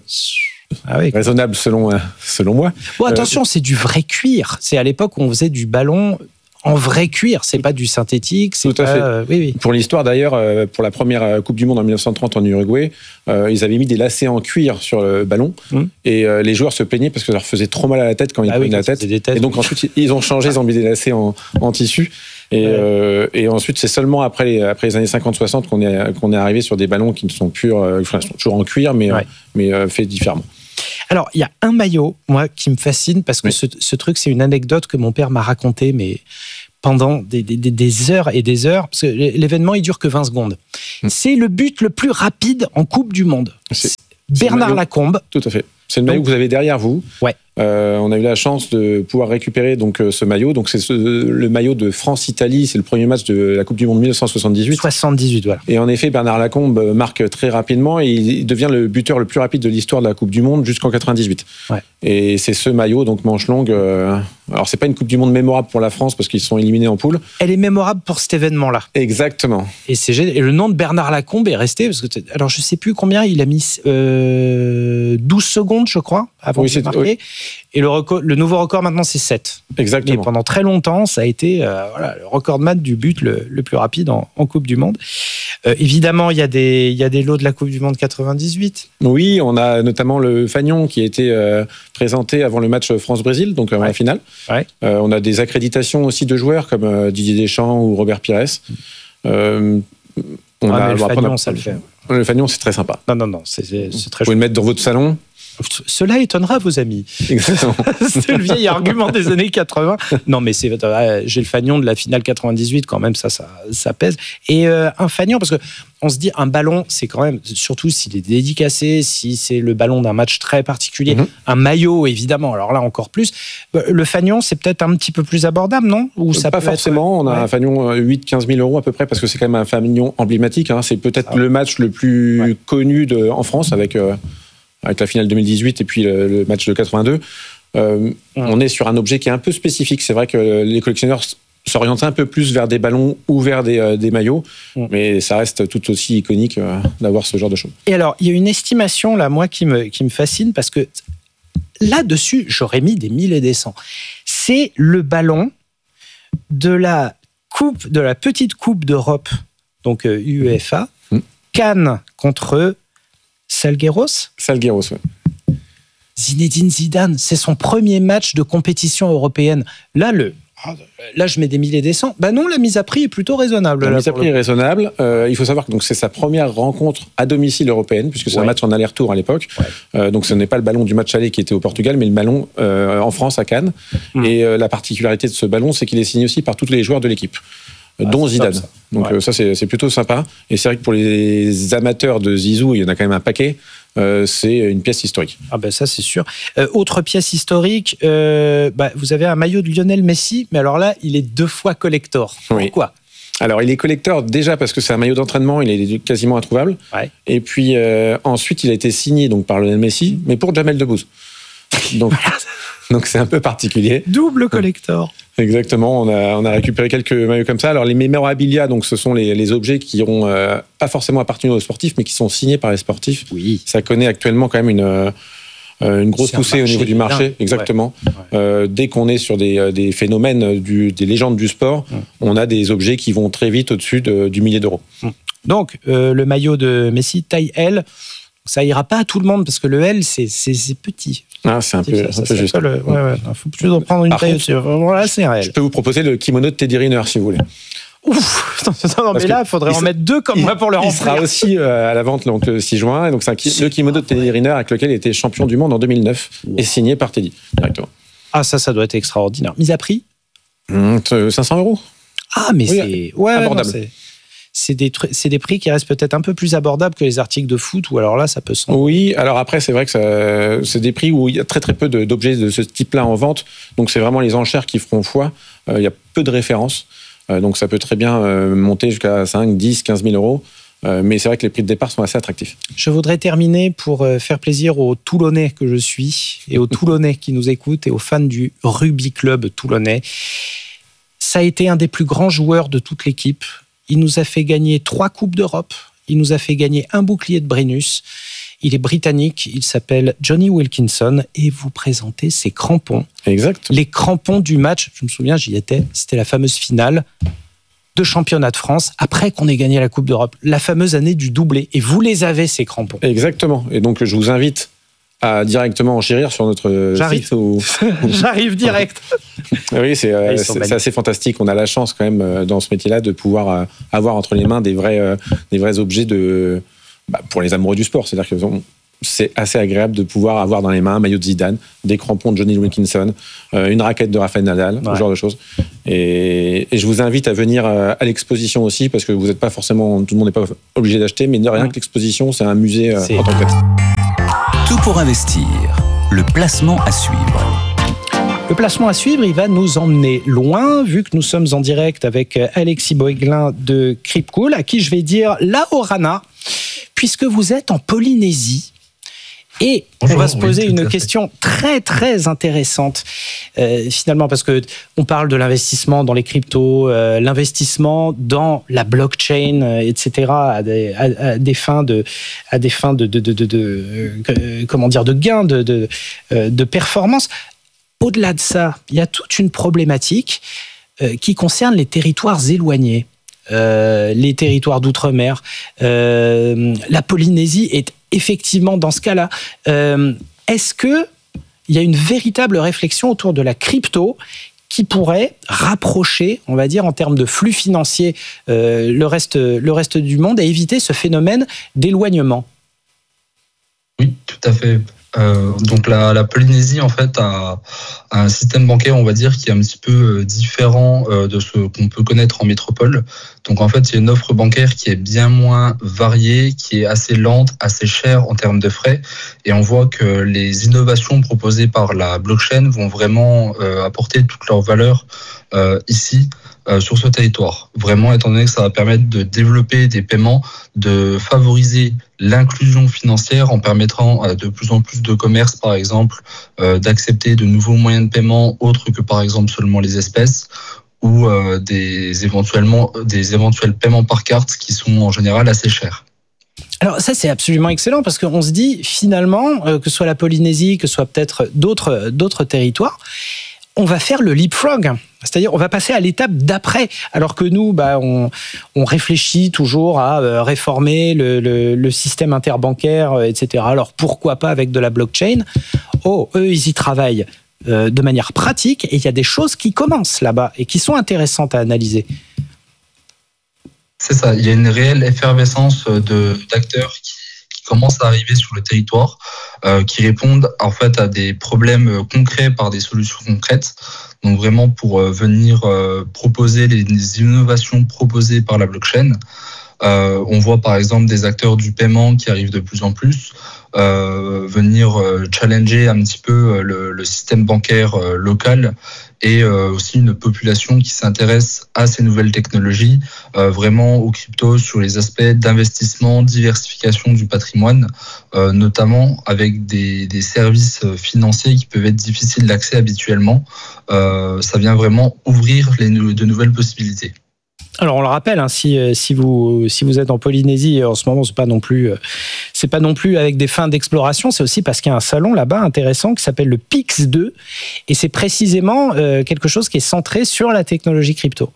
Ah oui. raisonnable selon, euh, selon moi. Bon, attention, c'est du vrai cuir. C'est à l'époque où on faisait du ballon en vrai cuir, c'est pas du synthétique. C'est Tout à pas, fait. Euh, oui, oui. Pour l'histoire d'ailleurs, euh, pour la première Coupe du Monde en dix-neuf cent trente en Uruguay, euh, ils avaient mis des lacets en cuir sur le ballon Mmh. et euh, les joueurs se plaignaient parce que ça leur faisait trop mal à la tête quand ils Ah prenaient oui, la quand tête. c'était des têtes, Et donc oui. ensuite ils ont changé, ils ont mis des lacets en, en tissu. Et, Ouais. euh, et ensuite c'est seulement après les, après les années cinquante soixante qu'on est, qu'on est arrivé sur des ballons qui ne sont plus, euh, enfin, sont toujours en cuir, mais, Ouais. euh, mais euh, faits différemment. Alors, il y a un maillot, moi, qui me fascine parce que Oui. ce, ce truc, c'est une anecdote que mon père m'a racontée, mais pendant des, des, des heures et des heures, parce que l'événement, il dure que vingt secondes. Mm. C'est le but le plus rapide en Coupe du Monde. C'est- Bernard c'est le maillot. Lacombe. Tout à fait. C'est le maillot Donc- que vous avez derrière vous. Ouais. Euh, on a eu la chance de pouvoir récupérer donc euh, ce maillot. Donc c'est ce- le maillot de France-Italie. C'est le premier match de la Coupe du Monde mille neuf cent soixante-dix-huit. soixante-dix-huit, voilà. Et en effet, Bernard Lacombe marque très rapidement et il devient le buteur le plus rapide de l'histoire de la Coupe du Monde jusqu'en quatre-vingt-dix-huit. Ouais. Et c'est ce maillot, donc manche longue. Euh, alors c'est pas une Coupe du Monde mémorable pour la France parce qu'ils sont éliminés en poule. Elle est mémorable pour cet événement-là. Exactement. Et, c'est génial. Et le nom de Bernard Lacombe est resté, parce que, t'es- alors je sais plus combien, il a mis euh, douze secondes, je crois, avant Oui, de c'est- marquer. oui. Et le, record, le nouveau record maintenant, c'est sept. Mais Exactement. pendant très longtemps, ça a été euh, voilà, le recordman du but le, le plus rapide en, en Coupe du Monde. Euh, évidemment, il y, a des- il y a des lots de la Coupe du Monde quatre-vingt-dix-huit. Oui, on a notamment le Fagnon qui a été euh, présenté avant le match France-Brésil, donc avant Ouais. la finale. Ouais. Euh, on a des accréditations aussi de joueurs comme euh, Didier Deschamps ou Robert Pires. Euh, on Ah, a- mais le bon, après, on a- Fagnon, ça le fait. Le Fagnon, c'est très sympa. Non, non, non, c'est c'est- c'est très Vous pouvez le mettre dans votre salon. Cela étonnera vos amis. Exactement. C'est le vieil argument des années quatre-vingts. Non, mais c'est euh, j'ai le fagnon de la finale quatre-vingt-dix-huit quand même, ça, ça, ça pèse. Et euh, un fagnon, parce que on se dit un ballon, c'est quand même, surtout s'il est dédicacé, si c'est le ballon d'un match très particulier, Mhm. un maillot évidemment. Alors là encore plus. Le fagnon, c'est peut-être un petit peu plus abordable, non? Ou ça Pas peut être- forcément. On a Ouais. un Fagnon huit à quinze mille euros à peu près parce que c'est quand même un Fagnon emblématique. Hein. C'est peut-être Ah. le match le plus Ouais. connu de, en France avec, euh, avec la finale deux mille dix-huit et puis le, le match de quatre-vingt-deux. Euh, On est sur un objet qui est un peu spécifique. C'est vrai que les collectionneurs s- s'orientent un peu plus vers des ballons ou vers des, euh, des maillots, Mm. mais ça reste tout aussi iconique euh, d'avoir ce genre de choses. Et alors, il y a une estimation, là, moi, qui me, qui me fascine, parce que là-dessus, j'aurais mis des mille et des cents. C'est le ballon de la coupe, de la petite coupe d'Europe, donc euh, UEFA, Mm. Cannes contre Salgueiros. Salgueiros, ouais. Zinedine Zidane, c'est son premier match de compétition européenne. Là, le, là, je mets des mille et des cents. Ben non, la mise à prix est plutôt raisonnable. La là, mise à pour prix le est raisonnable. Euh, il faut savoir que donc, c'est sa première rencontre à domicile européenne, puisque c'est Ouais. un match en aller-retour à l'époque. Ouais. Euh, donc ce n'est pas le ballon du match aller qui était au Portugal, mais le ballon euh, en France, à Cannes. Mm. Et euh, la particularité de ce ballon, c'est qu'il est signé aussi par tous les joueurs de l'équipe, euh, Ah, dont c'est top, Zidane. ça. Donc Ouais. euh, ça, c'est c'est plutôt sympa. Et c'est vrai que pour les amateurs de Zizou, il y en a quand même un paquet. Euh, c'est une pièce historique. Ah ben ça c'est sûr. Euh, autre pièce historique, euh, bah, vous avez un maillot de Lionel Messi, mais alors là il est deux fois collector. Oui. Pourquoi? Alors, il est collector déjà parce que c'est un maillot d'entraînement, il est quasiment introuvable. Ouais. Et puis euh, ensuite, il a été signé donc par Lionel Messi, mais pour Jamel Debbouze. Donc, donc c'est un peu particulier. Double collector. Exactement. On a, on a récupéré quelques maillots comme ça. Alors, les memorabilia, donc, ce sont les, les objets qui ont euh, pas forcément appartenu aux sportifs, mais qui sont signés par les sportifs. Oui. Ça connaît actuellement quand même une. Euh, une grosse C'est un poussée au marché niveau du marché, dingue. exactement. Ouais. Euh, dès qu'on est sur des, des phénomènes, du, des légendes du sport, Ouais. on a des objets qui vont très vite au-dessus de- du millier d'euros. Donc euh, le maillot de Messi taille L, ça ira pas à tout le monde parce que le L c'est c'est c'est petit. Ah, c'est un peu, Ça, un ça peu juste. s'appelle, ouais, ouais. Il faut plutôt en prendre une Par taille contre, au-dessus. Voilà, c'est un Je L. peux vous proposer le kimono de Teddy Riner si vous voulez. Ouf. Non, non, non, Parce mais là que il faudrait il en se- mettre deux comme il- moi pour le Il remplir. sera aussi euh, à la vente donc, le six juin. Et donc, c'est un ki- le kimono de Teddy Riner avec lequel il était champion du monde en deux mille neuf et signé par Teddy directement. Ah ça, ça doit être extraordinaire. Mise à prix? Hum, cinq cents euros. Ah mais Oui, c'est ouais, abordable. non, c'est- c'est des tru- c'est des prix qui restent peut-être un peu plus abordables que les articles de foot ou alors là ça peut se Oui, alors après, c'est vrai que ça- c'est des prix où il y a très très peu de- d'objets de ce type-là en vente. Donc, c'est vraiment les enchères qui feront foi. Euh, il y a peu de références. Euh, donc, ça peut très bien euh, monter jusqu'à cinq, dix, quinze mille euros. Euh, mais c'est vrai que les prix de départ sont assez attractifs. Je voudrais terminer pour euh, faire plaisir aux Toulonnais que je suis et aux Toulonnais qui nous écoutent et aux fans du rugby club toulonnais. Ça a été un des plus grands joueurs de toute l'équipe. Il nous a fait gagner trois Coupes d'Europe. Il nous a fait gagner un bouclier de Brennus. Il est britannique, il s'appelle Jonny Wilkinson et vous présentez ses crampons. Exact. Les crampons du match, je me souviens, j'y étais, c'était la fameuse finale de championnat de France, après qu'on ait gagné la Coupe d'Europe. La fameuse année du doublé. Et vous les avez, ces crampons. Exactement. Et donc, je vous invite à directement enchérir sur notre J'arrive. site. Ou... J'arrive direct. Oui, c'est, Ouais, c'est, c'est assez fantastique. On a la chance quand même dans ce métier-là de pouvoir euh, avoir entre les mains des vrais, euh, des vrais objets de, bah, pour les amoureux du sport. C'est-à-dire que on, c'est assez agréable de pouvoir avoir dans les mains un maillot de Zidane, des crampons de Jonny Wilkinson, euh, une raquette de Rafael Nadal, ouais. ce genre de choses. Et, et je vous invite à venir à l'exposition aussi, parce que vous n'êtes pas forcément, tout le monde n'est pas obligé d'acheter, mais de rien mmh. que l'exposition, c'est un musée euh, en tant que tel. Tout pour investir. Le placement à suivre. Le placement à suivre, il va nous emmener loin, vu que nous sommes en direct avec Alexis Boeglin de Cryptcool, à qui je vais dire la Orana, puisque vous êtes en Polynésie. Et Bonjour, on va se poser oui, une question très très intéressante euh, finalement, parce que on parle de l'investissement dans les cryptos, euh, l'investissement dans la blockchain, euh, et cetera à des, à, à des fins de à des fins de de de, de, de euh, comment dire de gains de de, euh, de performance. Au-delà de ça, il y a toute une problématique euh, qui concerne les territoires éloignés. Euh, les territoires d'outre-mer. Euh, la Polynésie est effectivement dans ce cas-là. Euh, est-ce qu'il y a une véritable réflexion autour de la crypto qui pourrait rapprocher, on va dire, en termes de flux financiers, euh, le reste, le reste du monde et éviter ce phénomène d'éloignement ? Oui, tout à fait. Euh, donc la, la Polynésie en fait a, a un système bancaire, on va dire, qui est un petit peu différent euh, de ce qu'on peut connaître en métropole. Donc en fait, il y a une offre bancaire qui est bien moins variée, qui est assez lente, assez chère en termes de frais. Et on voit que les innovations proposées par la blockchain vont vraiment euh, apporter toute leur valeur euh, ici. Euh, sur ce territoire. Vraiment, étant donné que ça va permettre de développer des paiements, de favoriser l'inclusion financière en permettant à de plus en plus de commerces, par exemple, euh, d'accepter de nouveaux moyens de paiement autres que, par exemple, seulement les espèces ou euh, des, éventuellement, des éventuels paiements par carte qui sont en général assez chers. Alors ça, c'est absolument excellent parce qu'on se dit, finalement, euh, que ce soit la Polynésie, que ce soit peut-être d'autres, d'autres territoires, on va faire le leapfrog, c'est-à-dire on va passer à l'étape d'après, alors que nous, bah, on, on réfléchit toujours à euh, réformer le, le, le système interbancaire, euh, et cetera. Alors pourquoi pas avec de la blockchain ? Oh, eux, ils y travaillent euh, de manière pratique et il y a des choses qui commencent là-bas et qui sont intéressantes à analyser. C'est ça, il y a une réelle effervescence de, d'acteurs qui commencent à arriver sur le territoire, euh, qui répondent en fait à des problèmes concrets par des solutions concrètes. Donc vraiment pour euh, venir euh, proposer les, les innovations proposées par la blockchain. Euh, on voit par exemple des acteurs du paiement qui arrivent de plus en plus, euh, venir euh, challenger un petit peu le, le système bancaire euh, local et euh, aussi une population qui s'intéresse à ces nouvelles technologies, euh, vraiment aux cryptos sur les aspects d'investissement, diversification du patrimoine, euh, notamment avec des, des services financiers qui peuvent être difficiles d'accès habituellement. Euh, ça vient vraiment ouvrir les, de nouvelles possibilités. Alors on le rappelle, hein, si si vous si vous êtes en Polynésie en ce moment, c'est pas non plus c'est pas non plus avec des fins d'exploration, c'est aussi parce qu'il y a un salon là-bas intéressant qui s'appelle le P I X deux et c'est précisément euh, quelque chose qui est centré sur la technologie crypto.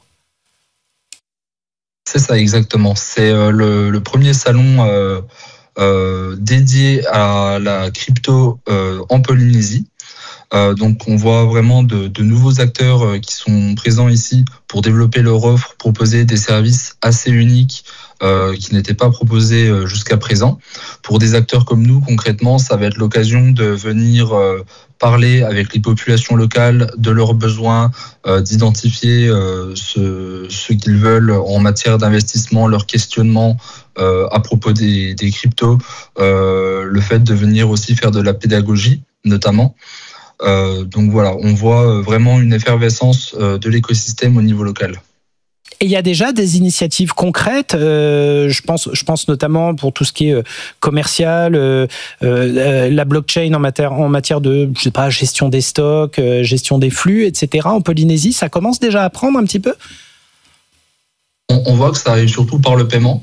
C'est ça exactement. C'est euh, le, le premier salon euh, euh, dédié à la crypto euh, en Polynésie. Euh, donc on voit vraiment de, de nouveaux acteurs euh, qui sont présents ici pour développer leur offre, proposer des services assez uniques euh, qui n'étaient pas proposés euh, jusqu'à présent. Pour des acteurs comme nous, concrètement, ça va être l'occasion de venir euh, parler avec les populations locales de leurs besoins, euh, d'identifier euh, ce, ce qu'ils veulent en matière d'investissement, leurs questionnements euh, à propos des, des cryptos, euh, le fait de venir aussi faire de la pédagogie notamment. Euh, donc voilà, on voit vraiment une effervescence euh, de l'écosystème au niveau local. Et il y a déjà des initiatives concrètes, euh, je pense, je pense notamment pour tout ce qui est euh, commercial, euh, euh, la blockchain en matière, en matière de, je sais pas, gestion des stocks, euh, gestion des flux, et cetera. En Polynésie, ça commence déjà à prendre un petit peu ? On, on voit que ça arrive surtout par le paiement.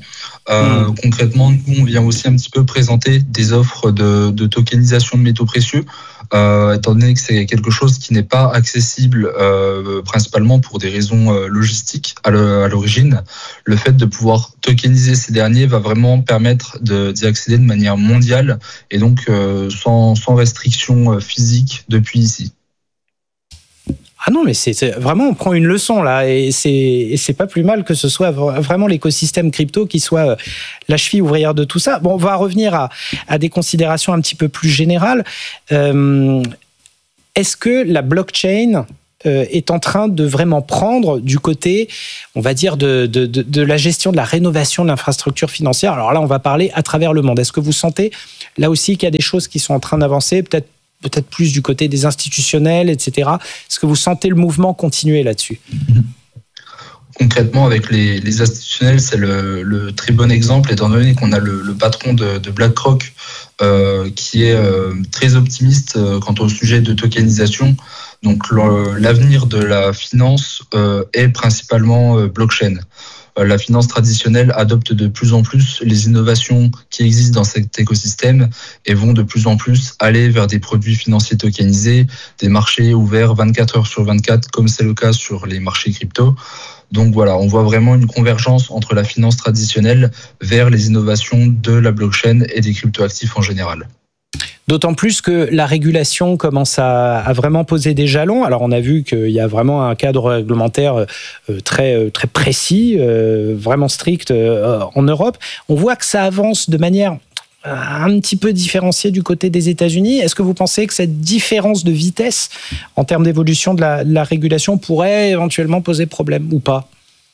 Euh, mmh. Concrètement, nous, on vient aussi un petit peu présenter des offres de, de tokenisation de métaux précieux, euh, étant donné que c'est quelque chose qui n'est pas accessible euh, principalement pour des raisons euh, logistiques à, le, à l'origine. Le fait de pouvoir tokeniser ces derniers va vraiment permettre de, d'y accéder de manière mondiale et donc euh, sans, sans restriction physique depuis ici. Ah non, mais c'est, c'est vraiment, on prend une leçon là, et c'est, et c'est pas plus mal que ce soit vraiment l'écosystème crypto qui soit la cheville ouvrière de tout ça. Bon, on va revenir à, à des considérations un petit peu plus générales. Euh, est-ce que la blockchain euh, est en train de vraiment prendre du côté, on va dire, de, de, de, de la gestion de la rénovation de l'infrastructure financière? Alors là, on va parler à travers le monde. Est-ce que vous sentez là aussi qu'il y a des choses qui sont en train d'avancer, peut-être peut-être plus du côté des institutionnels, et cetera. Est-ce que vous sentez le mouvement continuer là-dessus ? Concrètement, avec les, les institutionnels, c'est le, le très bon exemple, étant donné qu'on a le, le patron de, de BlackRock euh, qui est euh, très optimiste euh, quant au sujet de tokenisation. Donc le, l'avenir de la finance euh, est principalement euh, blockchain. La finance traditionnelle adopte de plus en plus les innovations qui existent dans cet écosystème et vont de plus en plus aller vers des produits financiers tokenisés, des marchés ouverts vingt-quatre heures sur vingt-quatre, comme c'est le cas sur les marchés crypto. Donc voilà, on voit vraiment une convergence entre la finance traditionnelle vers les innovations de la blockchain et des cryptoactifs en général. D'autant plus que la régulation commence à, à vraiment poser des jalons. Alors, on a vu qu'il y a vraiment un cadre réglementaire très, très précis, vraiment strict en Europe. On voit que ça avance de manière un petit peu différenciée du côté des États-Unis. Est-ce que vous pensez que cette différence de vitesse en termes d'évolution de la, de la régulation pourrait éventuellement poser problème ou pas ?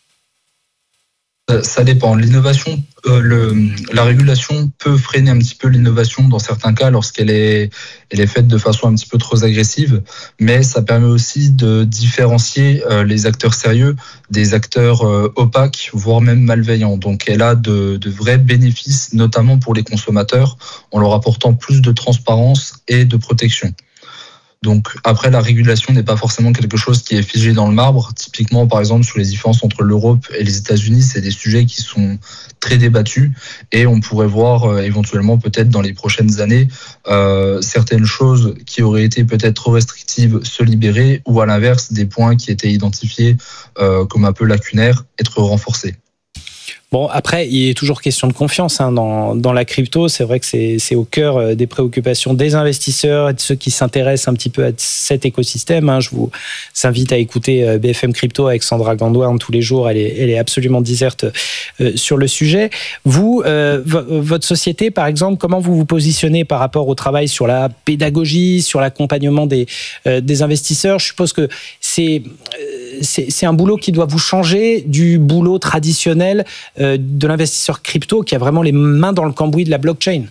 Ça dépend. L'innovation, euh, le, la régulation peut freiner un petit peu l'innovation dans certains cas lorsqu'elle est, elle est faite de façon un petit peu trop agressive, mais ça permet aussi de différencier euh, les acteurs sérieux des acteurs euh, opaques, voire même malveillants. Donc elle a de, de vrais bénéfices, notamment pour les consommateurs, en leur apportant plus de transparence et de protection. Donc après, la régulation n'est pas forcément quelque chose qui est figé dans le marbre. Typiquement, par exemple, sur les différences entre l'Europe et les États-Unis, c'est des sujets qui sont très débattus et on pourrait voir euh, éventuellement peut-être dans les prochaines années euh, certaines choses qui auraient été peut-être trop restrictives se libérer ou à l'inverse, des points qui étaient identifiés euh, comme un peu lacunaires être renforcés. Bon, après, il est toujours question de confiance hein, dans, dans la crypto. C'est vrai que c'est, c'est au cœur des préoccupations des investisseurs et de ceux qui s'intéressent un petit peu à cet écosystème. Hein. Je vous invite à écouter B F M Crypto avec Sandra Gandouin tous les jours. Elle est, elle est absolument déserte euh, sur le sujet. Vous, euh, v- votre société, par exemple, comment vous vous positionnez par rapport au travail sur la pédagogie, sur l'accompagnement des, euh, des investisseurs ? Je suppose que c'est, euh, c'est, c'est un boulot qui doit vous changer du boulot traditionnel euh, de l'investisseur crypto qui a vraiment les mains dans le cambouis de la blockchain.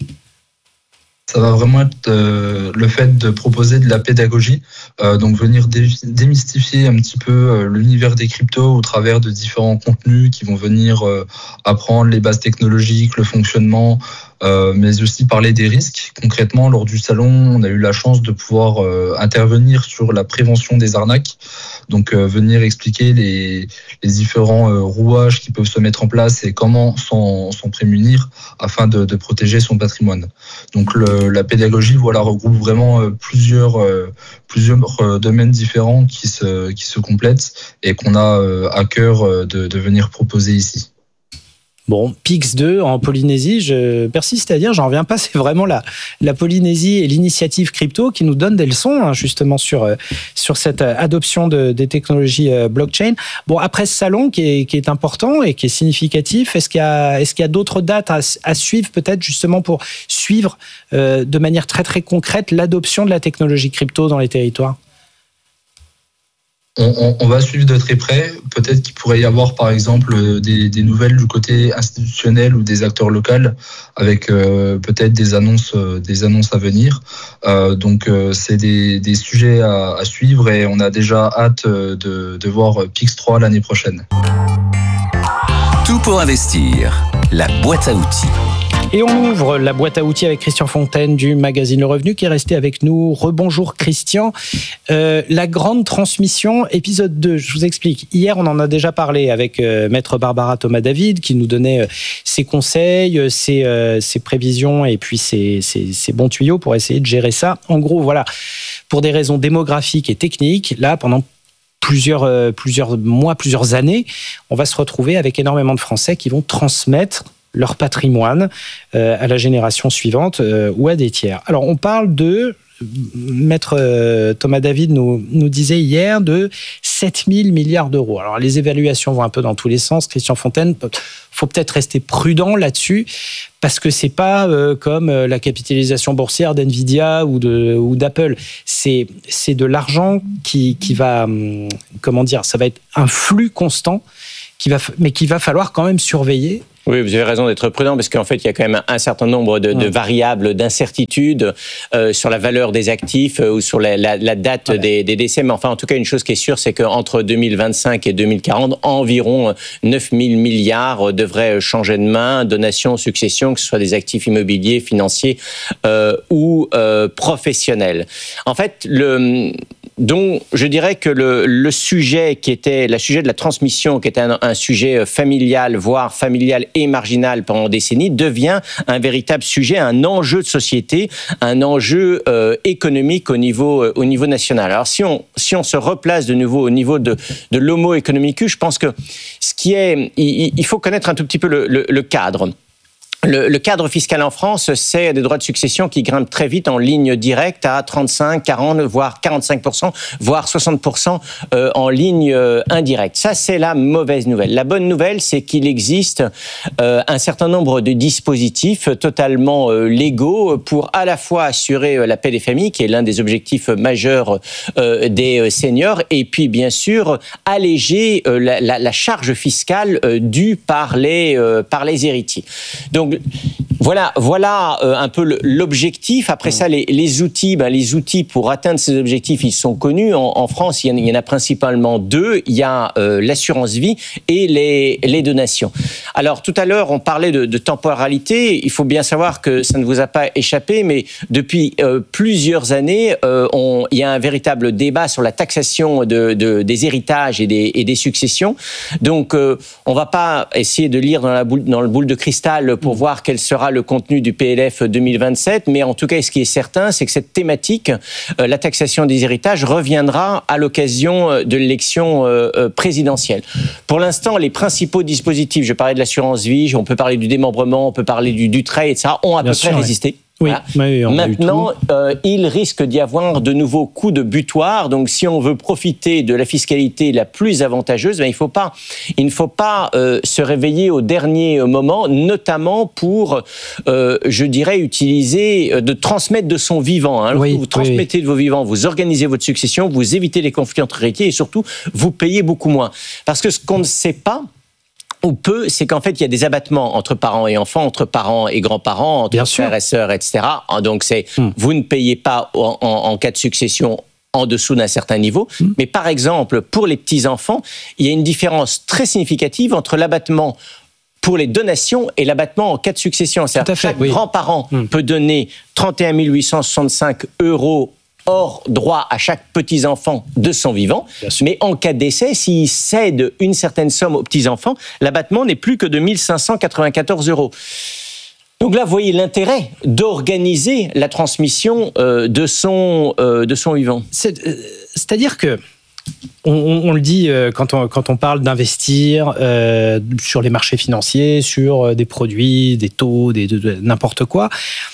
Ça va vraiment être euh, le fait de proposer de la pédagogie, euh, donc venir dé- démystifier un petit peu euh, l'univers des cryptos au travers de différents contenus qui vont venir euh, apprendre les bases technologiques, le fonctionnement, euh, mais aussi parler des risques. Concrètement, lors du salon, on a eu la chance de pouvoir euh, intervenir sur la prévention des arnaques, donc euh, venir expliquer les, les différents euh, rouages qui peuvent se mettre en place et comment s'en, s'en prémunir afin de, de protéger son patrimoine. Donc le, la pédagogie, voilà, regroupe vraiment euh, plusieurs, euh, plusieurs euh, domaines différents qui se, qui se complètent et qu'on a euh, à cœur euh, de, de venir proposer ici. Bon, P I X deux en Polynésie, je persiste à dire, j'en reviens pas, c'est vraiment la, la Polynésie et l'initiative crypto qui nous donne des leçons hein, justement sur, sur cette adoption de, des technologies blockchain. Bon, après ce salon qui est, qui est important et qui est significatif, est-ce qu'il y a, est-ce qu'il y a d'autres dates à, à suivre peut-être justement pour suivre euh, de manière très très concrète l'adoption de la technologie crypto dans les territoires ? On, on, on va suivre de très près. Peut-être qu'il pourrait y avoir, par exemple, des, des nouvelles du côté institutionnel ou des acteurs locaux, avec euh, peut-être des annonces, euh, des annonces à venir. Euh, donc, euh, c'est des, des sujets à, à suivre et on a déjà hâte de, de voir P I X trois l'année prochaine. Tout pour investir, la boîte à outils. Et on ouvre la boîte à outils avec Christian Fontaine du magazine Le Revenu qui est resté avec nous. Rebonjour Christian. Euh, la grande transmission, épisode deux, je vous explique. Hier, on en a déjà parlé avec euh, Maître Barbara Thomas-David qui nous donnait euh, ses conseils, ses, euh, ses prévisions et puis ses, ses, ses bons tuyaux pour essayer de gérer ça. En gros, voilà, pour des raisons démographiques et techniques, là, pendant plusieurs, euh, plusieurs mois, plusieurs années, on va se retrouver avec énormément de Français qui vont transmettre leur patrimoine euh, à la génération suivante euh, ou à des tiers. Alors, on parle de, Maître euh, Thomas-David nous, nous disait hier, de sept mille milliards d'euros. Alors, les évaluations vont un peu dans tous les sens. Christian Fontaine, il faut peut-être rester prudent là-dessus, parce que c'est pas euh, comme euh, la capitalisation boursière d'NVIDIA ou, de, ou d'Apple. C'est, c'est de l'argent qui, qui va, hum, comment dire, ça va être un flux constant, qui va, mais qu'il va falloir quand même surveiller. Oui, vous avez raison d'être prudent parce qu'en fait, il y a quand même un certain nombre de, de variables d'incertitude euh, sur la valeur des actifs euh, ou sur la, la, la date ouais. des, des décès. Mais enfin, en tout cas, une chose qui est sûre, c'est qu'entre deux mille vingt-cinq et deux mille quarante, environ neuf mille milliards devraient changer de main, donations, successions, que ce soit des actifs immobiliers, financiers euh, ou euh, professionnels. En fait, le... Donc, je dirais que le, le sujet qui était, le sujet de la transmission, qui était un, un sujet familial, voire familial et marginal pendant des décennies, devient un véritable sujet, un enjeu de société, un enjeu euh, économique au niveau, euh, au niveau national. Alors, si on, si on se replace de nouveau au niveau de, de l'homo economicus, je pense que ce qui est, il, il faut connaître un tout petit peu le, le, le cadre. Le, le cadre fiscal en France, c'est des droits de succession qui grimpent très vite en ligne directe à trente-cinq, quarante, voire quarante-cinq pour cent, voire soixante pour cent euh, en ligne euh, indirecte. Ça, c'est la mauvaise nouvelle. La bonne nouvelle, c'est qu'il existe euh, un certain nombre de dispositifs totalement euh, légaux pour à la fois assurer euh, la paix des familles, qui est l'un des objectifs majeurs euh, des euh, seniors, et puis bien sûr alléger euh, la, la, la charge fiscale euh, due par les, euh, par les héritiers. Donc, Voilà, voilà euh, un peu l'objectif. Après ça, les, les outils, ben, les outils pour atteindre ces objectifs, ils sont connus. En, en France, il y, en, il y en a principalement deux. Il y a euh, l'assurance vie et les, les donations. Alors, tout à l'heure, on parlait de, de temporalité. Il faut bien savoir que ça ne vous a pas échappé, mais depuis euh, plusieurs années, euh, on, il y a un véritable débat sur la taxation de, de, des héritages et des, et des successions. Donc, euh, on ne va pas essayer de lire dans, la boule, dans le boule de cristal pour voir quel sera le contenu du P L F deux mille vingt-sept, mais en tout cas, ce qui est certain, c'est que cette thématique, euh, la taxation des héritages, reviendra à l'occasion de l'élection euh, présidentielle. Pour l'instant, les principaux dispositifs, je parlais de l'assurance vie, on peut parler du démembrement, on peut parler du, du trait, et cetera, ont à Bien peu sûr, près ouais. résisté. Oui, voilà. oui, Maintenant, euh, il risque d'y avoir de nouveaux coups de butoir. Donc, si on veut profiter de la fiscalité la plus avantageuse, ben, il, faut pas, il ne faut pas euh, se réveiller au dernier moment, notamment pour, euh, je dirais, utiliser, euh, de transmettre de son vivant. Hein. Oui, vous transmettez oui. de vos vivants, vous organisez votre succession, vous évitez les conflits entre héritiers et surtout, vous payez beaucoup moins. Parce que ce qu'on ne sait pas, ou peu, c'est qu'en fait, il y a des abattements entre parents et enfants, entre parents et grands-parents, entre Bien frères sûr. et sœurs, et cetera. Donc, c'est, hum. vous ne payez pas en, en, en cas de succession en dessous d'un certain niveau. Hum. Mais par exemple, pour les petits-enfants, il y a une différence très significative entre l'abattement pour les donations et l'abattement en cas de succession. C'est-à-dire que chaque oui. grand-parent hum. peut donner trente et un mille huit cent soixante-cinq euros hors droit à chaque petit-enfant de son vivant. Mais en cas de décès, s'il cède une certaine somme aux petits-enfants, l'abattement n'est plus que de mille cinq cent quatre-vingt-quatorze euros. Donc là, vous voyez l'intérêt d'organiser la transmission euh, de, son, euh, de son vivant. C'est, euh, c'est-à-dire que On, on, on le dit euh, quand, on, quand on parle d'investir euh, sur les marchés financiers, sur euh, des produits, des taux, des, de, de, n'importe quoi,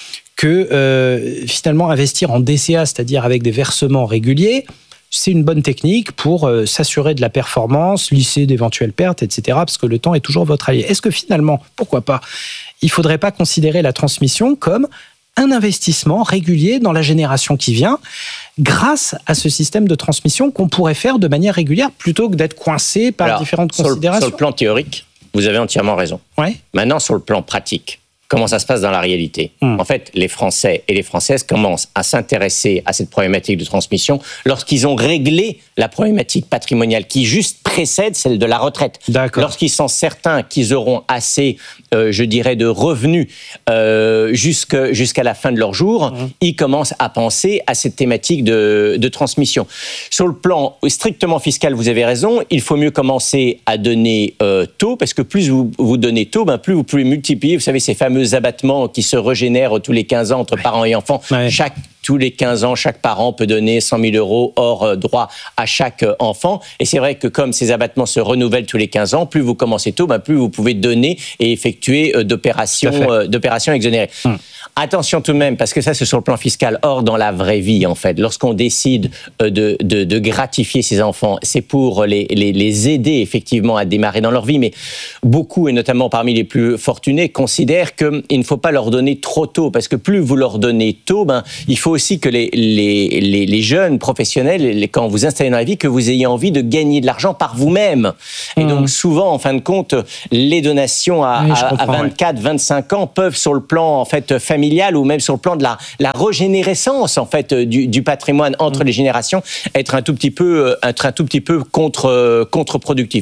que euh, finalement investir en D C A, c'est-à-dire avec des versements réguliers, c'est une bonne technique pour euh, s'assurer de la performance, lisser d'éventuelles pertes, et cetera, parce que le temps est toujours votre allié. Est-ce que finalement, pourquoi pas, il ne faudrait pas considérer la transmission comme un investissement régulier dans la génération qui vient, grâce à ce système de transmission qu'on pourrait faire de manière régulière, plutôt que d'être coincé par Alors, différentes sur considérations. Le, sur le plan théorique, vous avez entièrement raison. Ouais. Maintenant, sur le plan pratique, comment ça se passe dans la réalité ? mmh. En fait, les Français et les Françaises commencent à s'intéresser à cette problématique de transmission lorsqu'ils ont réglé la problématique patrimoniale qui juste précède celle de la retraite. D'accord. Lorsqu'ils sont certains qu'ils auront assez, euh, je dirais, de revenus euh, jusque, jusqu'à la fin de leur jour, mmh. ils commencent à penser à cette thématique de, de transmission. Sur le plan strictement fiscal, vous avez raison, il faut mieux commencer à donner euh, tôt, parce que plus vous, vous donnez tôt, ben plus vous pouvez multiplier, vous savez, ces fameux abattements qui se régénèrent tous les quinze ans entre ouais. parents et enfants. Ouais. Chaque Tous les quinze ans, chaque parent peut donner cent mille euros hors droit à chaque enfant. Et c'est vrai que comme ces abattements se renouvellent tous les quinze ans, plus vous commencez tôt, ben plus vous pouvez donner et effectuer d'opérations, euh, d'opérations exonérées. Hum. Attention tout de même, parce que ça, c'est sur le plan fiscal. Or, dans la vraie vie, en fait, lorsqu'on décide de, de, de gratifier ces enfants, c'est pour les, les, les aider effectivement à démarrer dans leur vie. Mais beaucoup, et notamment parmi les plus fortunés, considèrent qu'il ne faut pas leur donner trop tôt, parce que plus vous leur donnez tôt, ben, il faut aussi que les, les, les, les jeunes professionnels, les, quand vous installez dans la vie, que vous ayez envie de gagner de l'argent par vous-même. Et mmh. donc, souvent, en fin de compte, les donations à, oui, à, à vingt-quatre, vingt-cinq ans peuvent, sur le plan en fait, familial, ou même sur le plan de la, la régénérescence en fait du, du patrimoine entre mmh. les générations, être un tout petit peu, être un tout petit peu contre, contre-productif.